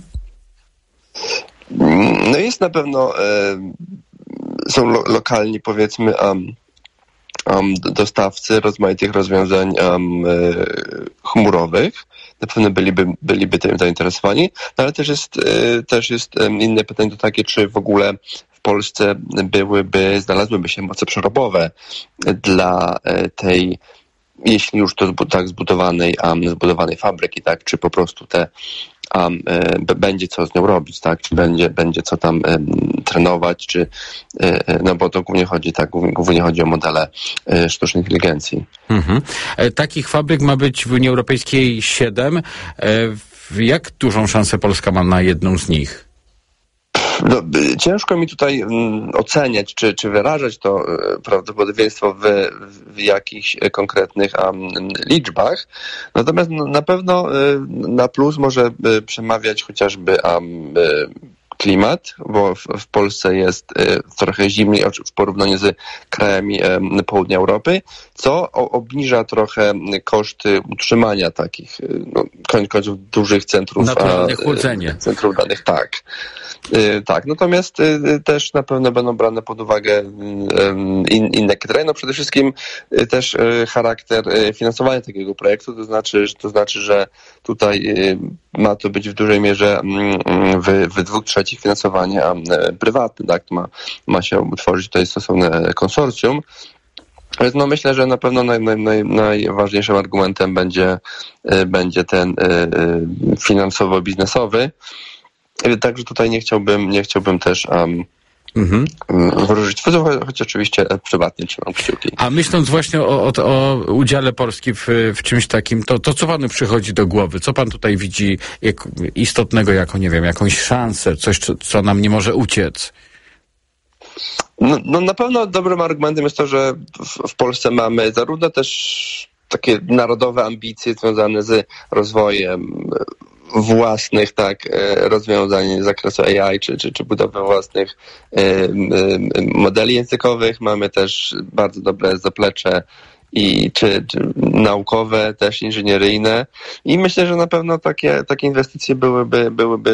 No jest na pewno, e, są lo, lokalni, powiedzmy, um, um, dostawcy rozmaitych rozwiązań um, e, chmurowych. Na pewno byliby, byliby tym zainteresowani, no ale też jest, e, też jest um, inne pytanie to takie, czy w ogóle w Polsce byłyby, znalazłyby się moce przerobowe dla tej, jeśli już to tak zbudowanej, um, zbudowanej fabryki, tak, czy po prostu te um, b- będzie co z nią robić, tak, czy będzie, będzie co tam um, trenować, czy, y, no bo to głównie chodzi, tak, głównie, głównie chodzi o modele y, sztucznej inteligencji. Mhm. E, takich fabryk ma być w Unii Europejskiej siedem. E, jak dużą szansę Polska ma na jedną z nich? No, ciężko mi tutaj mm, oceniać, czy, czy wyrażać to y, prawdopodobieństwo w, w jakichś konkretnych um, liczbach. Natomiast no, na pewno y, na plus może y, przemawiać chociażby um, y, klimat, bo w, w Polsce jest y, trochę zimniej w porównaniu z krajami y, południa Europy, co o, obniża trochę koszty utrzymania takich y, no, koń, końców dużych centrów. Naturalne chłodzenie. Centrów danych, tak. Y, tak, natomiast y, też na pewno będą brane pod uwagę y, in, inne kryteria. No przede wszystkim y, też y, charakter y, finansowania takiego projektu, to znaczy, to znaczy, że tutaj y, ma to być w dużej mierze y, w, w dwóch trzecich finansowanie y, prywatne, tak, ma, ma się utworzyć tutaj stosowne konsorcjum. Więc no myślę, że na pewno naj, naj, naj, najważniejszym argumentem będzie, y, będzie ten y, y, finansowo-biznesowy. Także tutaj nie chciałbym, nie chciałbym też um, Mhm. Wróżyć cudów, choć oczywiście prywatnie trzymam kciuki. A myśląc właśnie o, o, o udziale Polski w, w czymś takim, to, to co panu przychodzi do głowy? Co pan tutaj widzi jak, istotnego jako, nie wiem, jakąś szansę, coś, co, co nam nie może uciec? No, no na pewno dobrym argumentem jest to, że w, w Polsce mamy zarówno też takie narodowe ambicje związane z rozwojem własnych tak rozwiązań z zakresu A I, czy, czy, czy budowy własnych y, y, modeli językowych. Mamy też bardzo dobre zaplecze i czy, czy naukowe, też inżynieryjne. I myślę, że na pewno takie, takie inwestycje byłyby, byłyby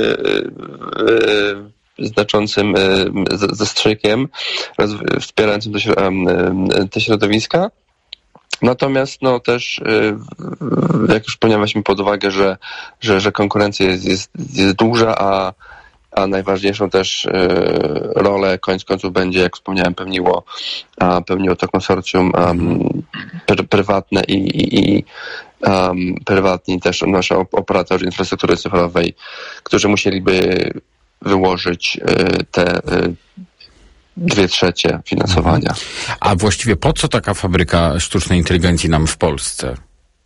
y, y, znaczącym y, zastrzykiem wspierającym te, te środowiska. Natomiast no też, jak już wspomniałem, weźmy pod uwagę, że, że, że konkurencja jest, jest, jest duża, a, a najważniejszą też rolę koniec końców będzie, jak wspomniałem, pełniło, a pełniło to konsorcjum um, pr- prywatne i, i, i um, prywatni też nasi operatorzy infrastruktury cyfrowej, którzy musieliby wyłożyć te dwie trzecie finansowania. A właściwie po co taka fabryka sztucznej inteligencji nam w Polsce?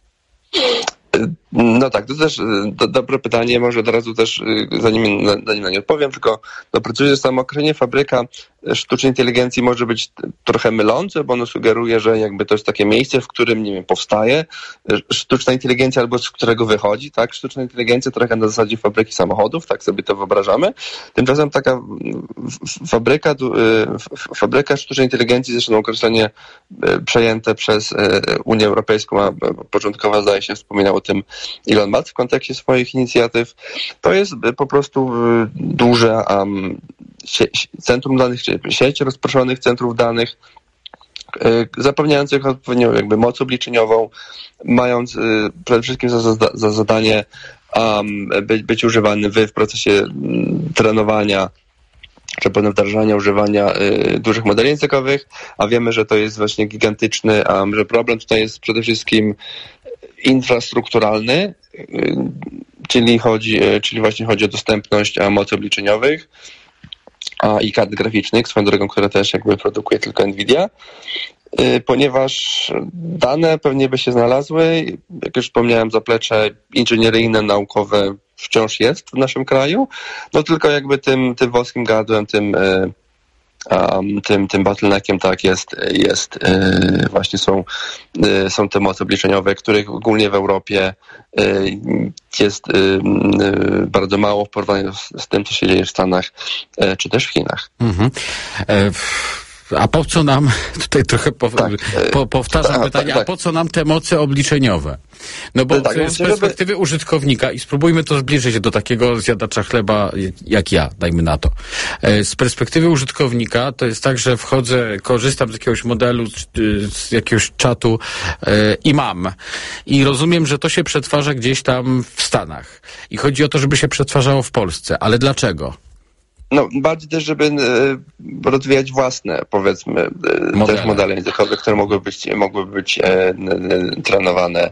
No tak, to też do, dobre pytanie, może od razu też, zanim na, zanim na nie odpowiem, tylko doprecyzuję, że samo określenie fabryka sztucznej inteligencji może być trochę mylące, bo ono sugeruje, że jakby to jest takie miejsce, w którym, nie wiem, powstaje sztuczna inteligencja albo z którego wychodzi, tak? Sztuczna inteligencja trochę na zasadzie fabryki samochodów, tak sobie to wyobrażamy. Tymczasem taka fabryka, fabryka sztucznej inteligencji, zresztą określenie przejęte przez Unię Europejską, a początkowo zdaje się wspominał o tym Elon Musk w kontekście swoich inicjatyw, to jest po prostu duże um, sie- centrum danych, czy sieć rozproszonych centrów danych, y, zapewniających odpowiednią jakby moc obliczeniową, mając y, przede wszystkim za, za, za zadanie um, być, być używany w, w procesie y, trenowania czy potem wdrażania, używania y, dużych modeli językowych, a wiemy, że to jest właśnie gigantyczny, um, że problem tutaj jest przede wszystkim infrastrukturalny, czyli chodzi, czyli właśnie chodzi o dostępność mocy obliczeniowych a, i kart graficznych, swoją drogą, które też jakby produkuje tylko Nvidia, ponieważ dane pewnie by się znalazły, jak już wspomniałem, zaplecze inżynieryjne, naukowe wciąż jest w naszym kraju, no tylko jakby tym, tym wąskim gardłem, tym Um, tym, tym bottleneckiem tak jest, jest yy, właśnie są, yy, są te moce obliczeniowe, których ogólnie w Europie yy, jest yy, bardzo mało w porównaniu z, z tym, co się dzieje w Stanach yy, czy też w Chinach. Mhm. E, a po co nam, tutaj trochę po, tak, po, powtarzam tak, pytanie, tak, a po co nam te moce obliczeniowe? No bo tak, z perspektywy żeby... użytkownika, i spróbujmy to zbliżyć do takiego zjadacza chleba jak ja, dajmy na to. Z perspektywy użytkownika to jest tak, że wchodzę, korzystam z jakiegoś modelu, z jakiegoś czatu i mam. I rozumiem, że to się przetwarza gdzieś tam w Stanach. I chodzi o to, żeby się przetwarzało w Polsce. Ale dlaczego? No, bardziej też, żeby e, rozwijać własne, powiedzmy, e, modele. też modele językowe, które mogłyby być, mogłyby być e, e, trenowane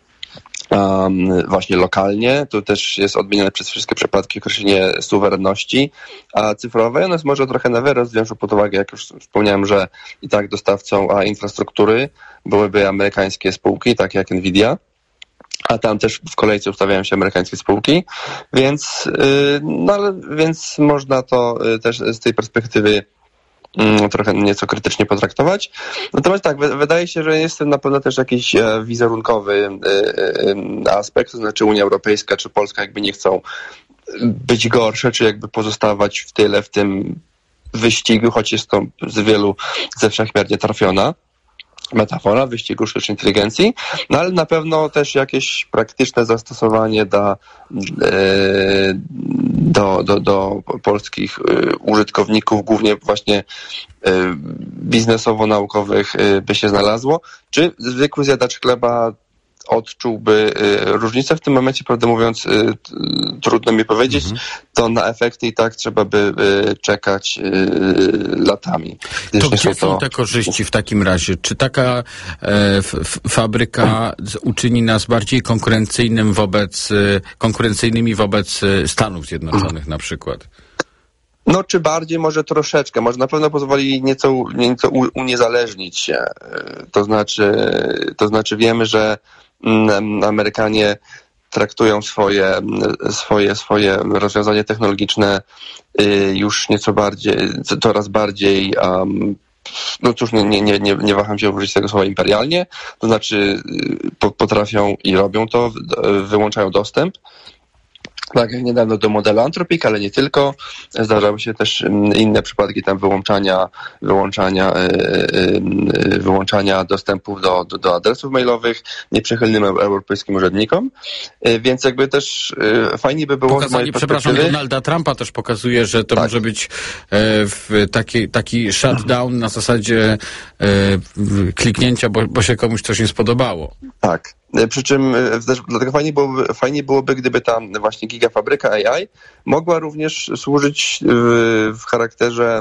um, właśnie lokalnie. Tu też jest odmienione przez wszystkie przypadki określenie suwerenności a cyfrowej. Ono jest może trochę na wyrost, wziąwszy pod uwagę, jak już wspomniałem, że i tak dostawcą a infrastruktury byłyby amerykańskie spółki, takie jak Nvidia. A tam też w kolejce ustawiają się amerykańskie spółki, więc, yy, no ale, więc można to yy, też z tej perspektywy yy, trochę nieco krytycznie potraktować. Natomiast tak, w, wydaje się, że jest na pewno też jakiś e, wizerunkowy yy, aspekt, to znaczy Unia Europejska czy Polska jakby nie chcą być gorsze, czy jakby pozostawać w tyle w tym wyścigu, choć jest to z wielu ze wszechmiar nietrafiona metafora wyścigu sztucznej inteligencji, no ale na pewno też jakieś praktyczne zastosowanie da, do, do, do polskich użytkowników, głównie właśnie biznesowo-naukowych by się znalazło. Czy zwykły zjadacz chleba odczułby y, różnicę w tym momencie, prawdę mówiąc, y, y, trudno mi powiedzieć, mhm. to na efekty i tak trzeba by y, czekać y, latami. To gdzie są to... te korzyści w takim razie? Czy taka e, f, fabryka uczyni nas bardziej konkurencyjnym wobec, konkurencyjnymi wobec Stanów Zjednoczonych na przykład? No, czy bardziej, może troszeczkę. Może na pewno pozwoli nieco, nieco uniezależnić się. To znaczy, to znaczy wiemy, że Amerykanie traktują swoje, swoje, swoje rozwiązania technologiczne już nieco bardziej, coraz bardziej, um, no cóż, nie, nie, nie, nie waham się użyć tego słowa imperialnie, to znaczy potrafią i robią to, wyłączają dostęp. Tak jak niedawno do modelu Anthropic, ale nie tylko. Zdarzały się też inne przypadki tam wyłączania, wyłączania, yy, wyłączania dostępów do, do, do adresów mailowych nieprzychylnym europejskim urzędnikom. Yy, więc jakby też yy, fajnie by było... Pokazanie, przepraszam, Donalda Trumpa też pokazuje, że to tak. może być e, w taki, taki shutdown na zasadzie e, kliknięcia, bo, bo się komuś coś nie spodobało. Tak. Przy czym dlatego fajnie byłoby, fajnie byłoby, gdyby ta właśnie gigafabryka A I mogła również służyć w charakterze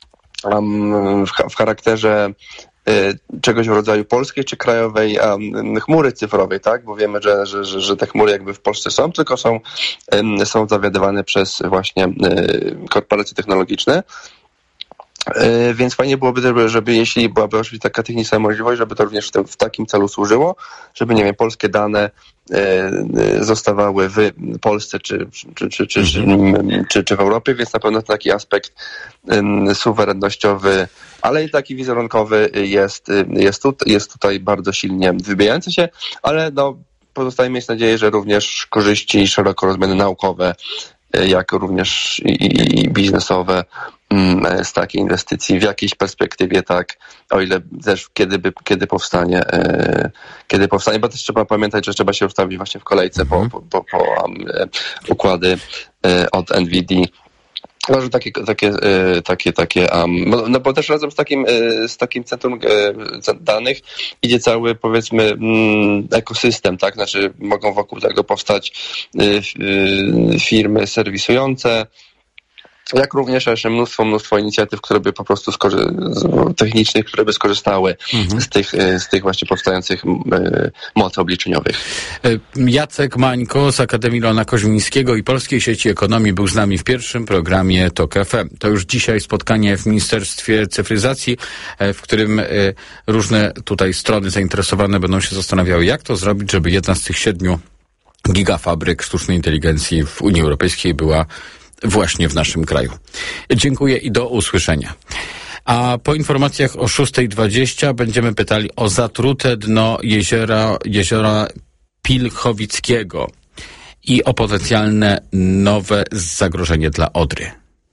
w charakterze czegoś w rodzaju polskiej czy krajowej chmury cyfrowej, tak? Bo wiemy, że, że, że te chmury jakby w Polsce są, tylko są, są zawiadywane przez właśnie korporacje technologiczne. Więc fajnie byłoby, żeby, żeby jeśli byłaby oczywiście taka techniczna możliwość, żeby to również w, tym, w takim celu służyło, żeby, nie wiem, polskie dane e, zostawały w Polsce czy, czy, czy, czy, czy, czy, czy w Europie, więc na pewno taki aspekt um, suwerennościowy, ale i taki wizerunkowy jest, jest, tu, jest tutaj bardzo silnie wybijający się, ale no, pozostaje mieć nadzieję, że również korzyści szeroko rozumiane naukowe, jak również i, i biznesowe z takiej inwestycji w jakiejś perspektywie, tak, o ile też kiedy, by, kiedy powstanie, e, kiedy powstanie, bo też trzeba pamiętać, że trzeba się ustawić właśnie w kolejce po, po, po, po um, układy e, od N V D. No, że takie, takie, takie, takie, um, no bo też razem z takim, z takim centrum danych idzie cały, powiedzmy, ekosystem, tak, znaczy mogą wokół tego powstać firmy serwisujące, jak również jeszcze mnóstwo, mnóstwo inicjatyw, które by po prostu skorzy- technicznych, które by skorzystały mhm. z tych, z tych właśnie powstających mocy obliczeniowych. Jacek Mańko z Akademii Leona Koźmińskiego i Polskiej Sieci Ekonomii był z nami w pierwszym programie Tok F M. To już dzisiaj spotkanie w Ministerstwie Cyfryzacji, w którym różne tutaj strony zainteresowane będą się zastanawiały, jak to zrobić, żeby jedna z tych siedmiu gigafabryk sztucznej inteligencji w Unii Europejskiej była właśnie w naszym kraju. Dziękuję i do usłyszenia. A po informacjach o szósta dwadzieścia będziemy pytali o zatrute dno jeziora, jeziora Pilchowickiego i o potencjalne nowe zagrożenie dla Odry.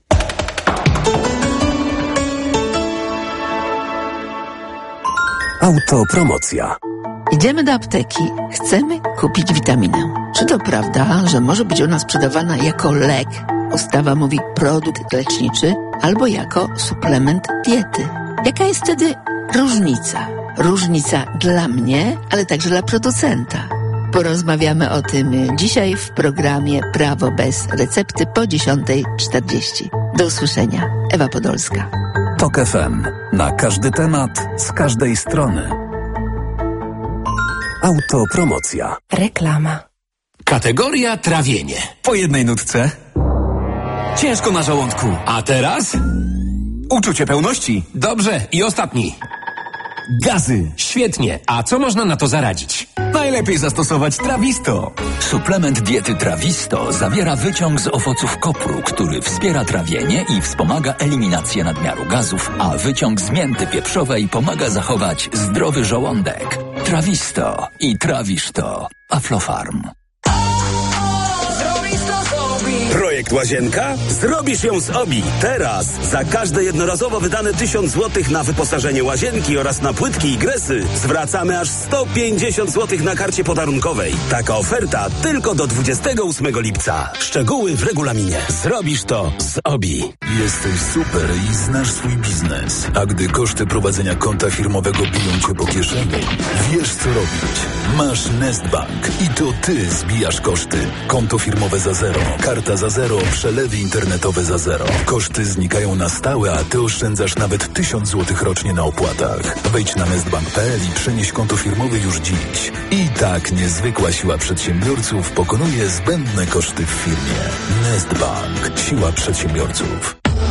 Autopromocja. Idziemy do apteki. Chcemy kupić witaminę. Czy to prawda, że może być ona sprzedawana jako lek? Ustawa mówi produkt leczniczy albo jako suplement diety. Jaka jest wtedy różnica? Różnica dla mnie, ale także dla producenta. Porozmawiamy o tym dzisiaj w programie Prawo bez recepty po dziesiąta czterdzieści. Do usłyszenia. Ewa Podolska. Tok F M. Na każdy temat, z każdej strony. Autopromocja. Reklama. Kategoria trawienie. Po jednej nutce. Ciężko na żołądku. A teraz? Uczucie pełności. Dobrze. I ostatni. Gazy. Świetnie. A co można na to zaradzić? Najlepiej zastosować Trawisto. Suplement diety Trawisto zawiera wyciąg z owoców kopru, który wspiera trawienie i wspomaga eliminację nadmiaru gazów, a wyciąg z mięty pieprzowej pomaga zachować zdrowy żołądek. Trawisto i trawisz to. Aflofarm. Projekt Łazienka? Zrobisz ją z Obi. Teraz za każde jednorazowo wydane tysiąc złotych na wyposażenie łazienki oraz na płytki i gresy zwracamy aż sto pięćdziesiąt złotych na karcie podarunkowej. Taka oferta tylko do dwudziestego ósmego lipca. Szczegóły w regulaminie. Zrobisz to z Obi. Jesteś super i znasz swój biznes. A gdy koszty prowadzenia konta firmowego biją cię po kieszeni, wiesz co robić. Masz Nestbank i to ty zbijasz koszty. Konto firmowe za zero, karta za zero, przelewy internetowe za zero. Koszty znikają na stałe, a ty oszczędzasz nawet tysiąc złotych rocznie na opłatach. Wejdź na nestbank kropka p l i przenieś konto firmowe już dziś. I tak niezwykła siła przedsiębiorców pokonuje zbędne koszty w firmie. Nestbank. Siła przedsiębiorców.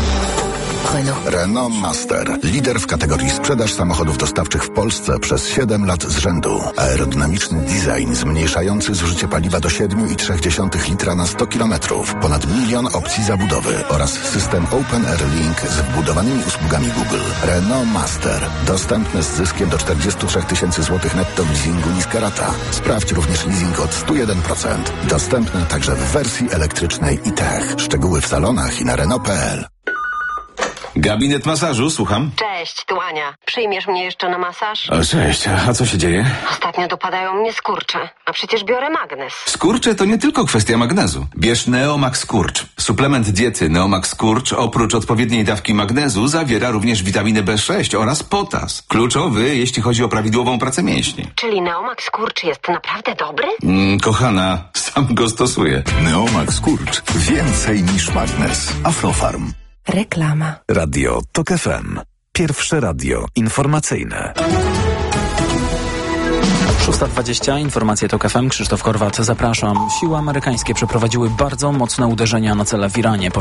Renault. Renault Master. Lider w kategorii sprzedaż samochodów dostawczych w Polsce przez siedem lat z rzędu. Aerodynamiczny design zmniejszający zużycie paliwa do siedem i trzy dziesiąte litra na sto kilometrów. Ponad milion opcji zabudowy oraz system Open Air Link z wbudowanymi usługami Google. Renault Master. Dostępny z zyskiem do czterdzieści trzy tysięcy złotych netto w leasingu niska rata. Sprawdź również leasing od sto jeden procent. Dostępny także w wersji elektrycznej i tech. Szczegóły w salonach i na Renault kropka p l. Gabinet masażu, słucham. Cześć, tu Ania. Przyjmiesz mnie jeszcze na masaż? O, cześć, a co się dzieje? Ostatnio dopadają mnie skurcze, a przecież biorę magnes. Skurcze to nie tylko kwestia magnezu. Bierz Neomax Skurcz. Suplement diety Neomax Skurcz oprócz odpowiedniej dawki magnezu zawiera również witaminę B sześć oraz potas. Kluczowy, jeśli chodzi o prawidłową pracę mięśni. Czyli Neomax Skurcz jest naprawdę dobry? Mm, kochana, sam go stosuję. Neomax Skurcz. Więcej niż magnes. Aflofarm. Reklama. Radio Tok F M. Pierwsze radio informacyjne. szósta dwadzieścia, informacje Tok F M, Krzysztof Horwat, zapraszam. Siły amerykańskie przeprowadziły bardzo mocne uderzenia na cele w Iranie.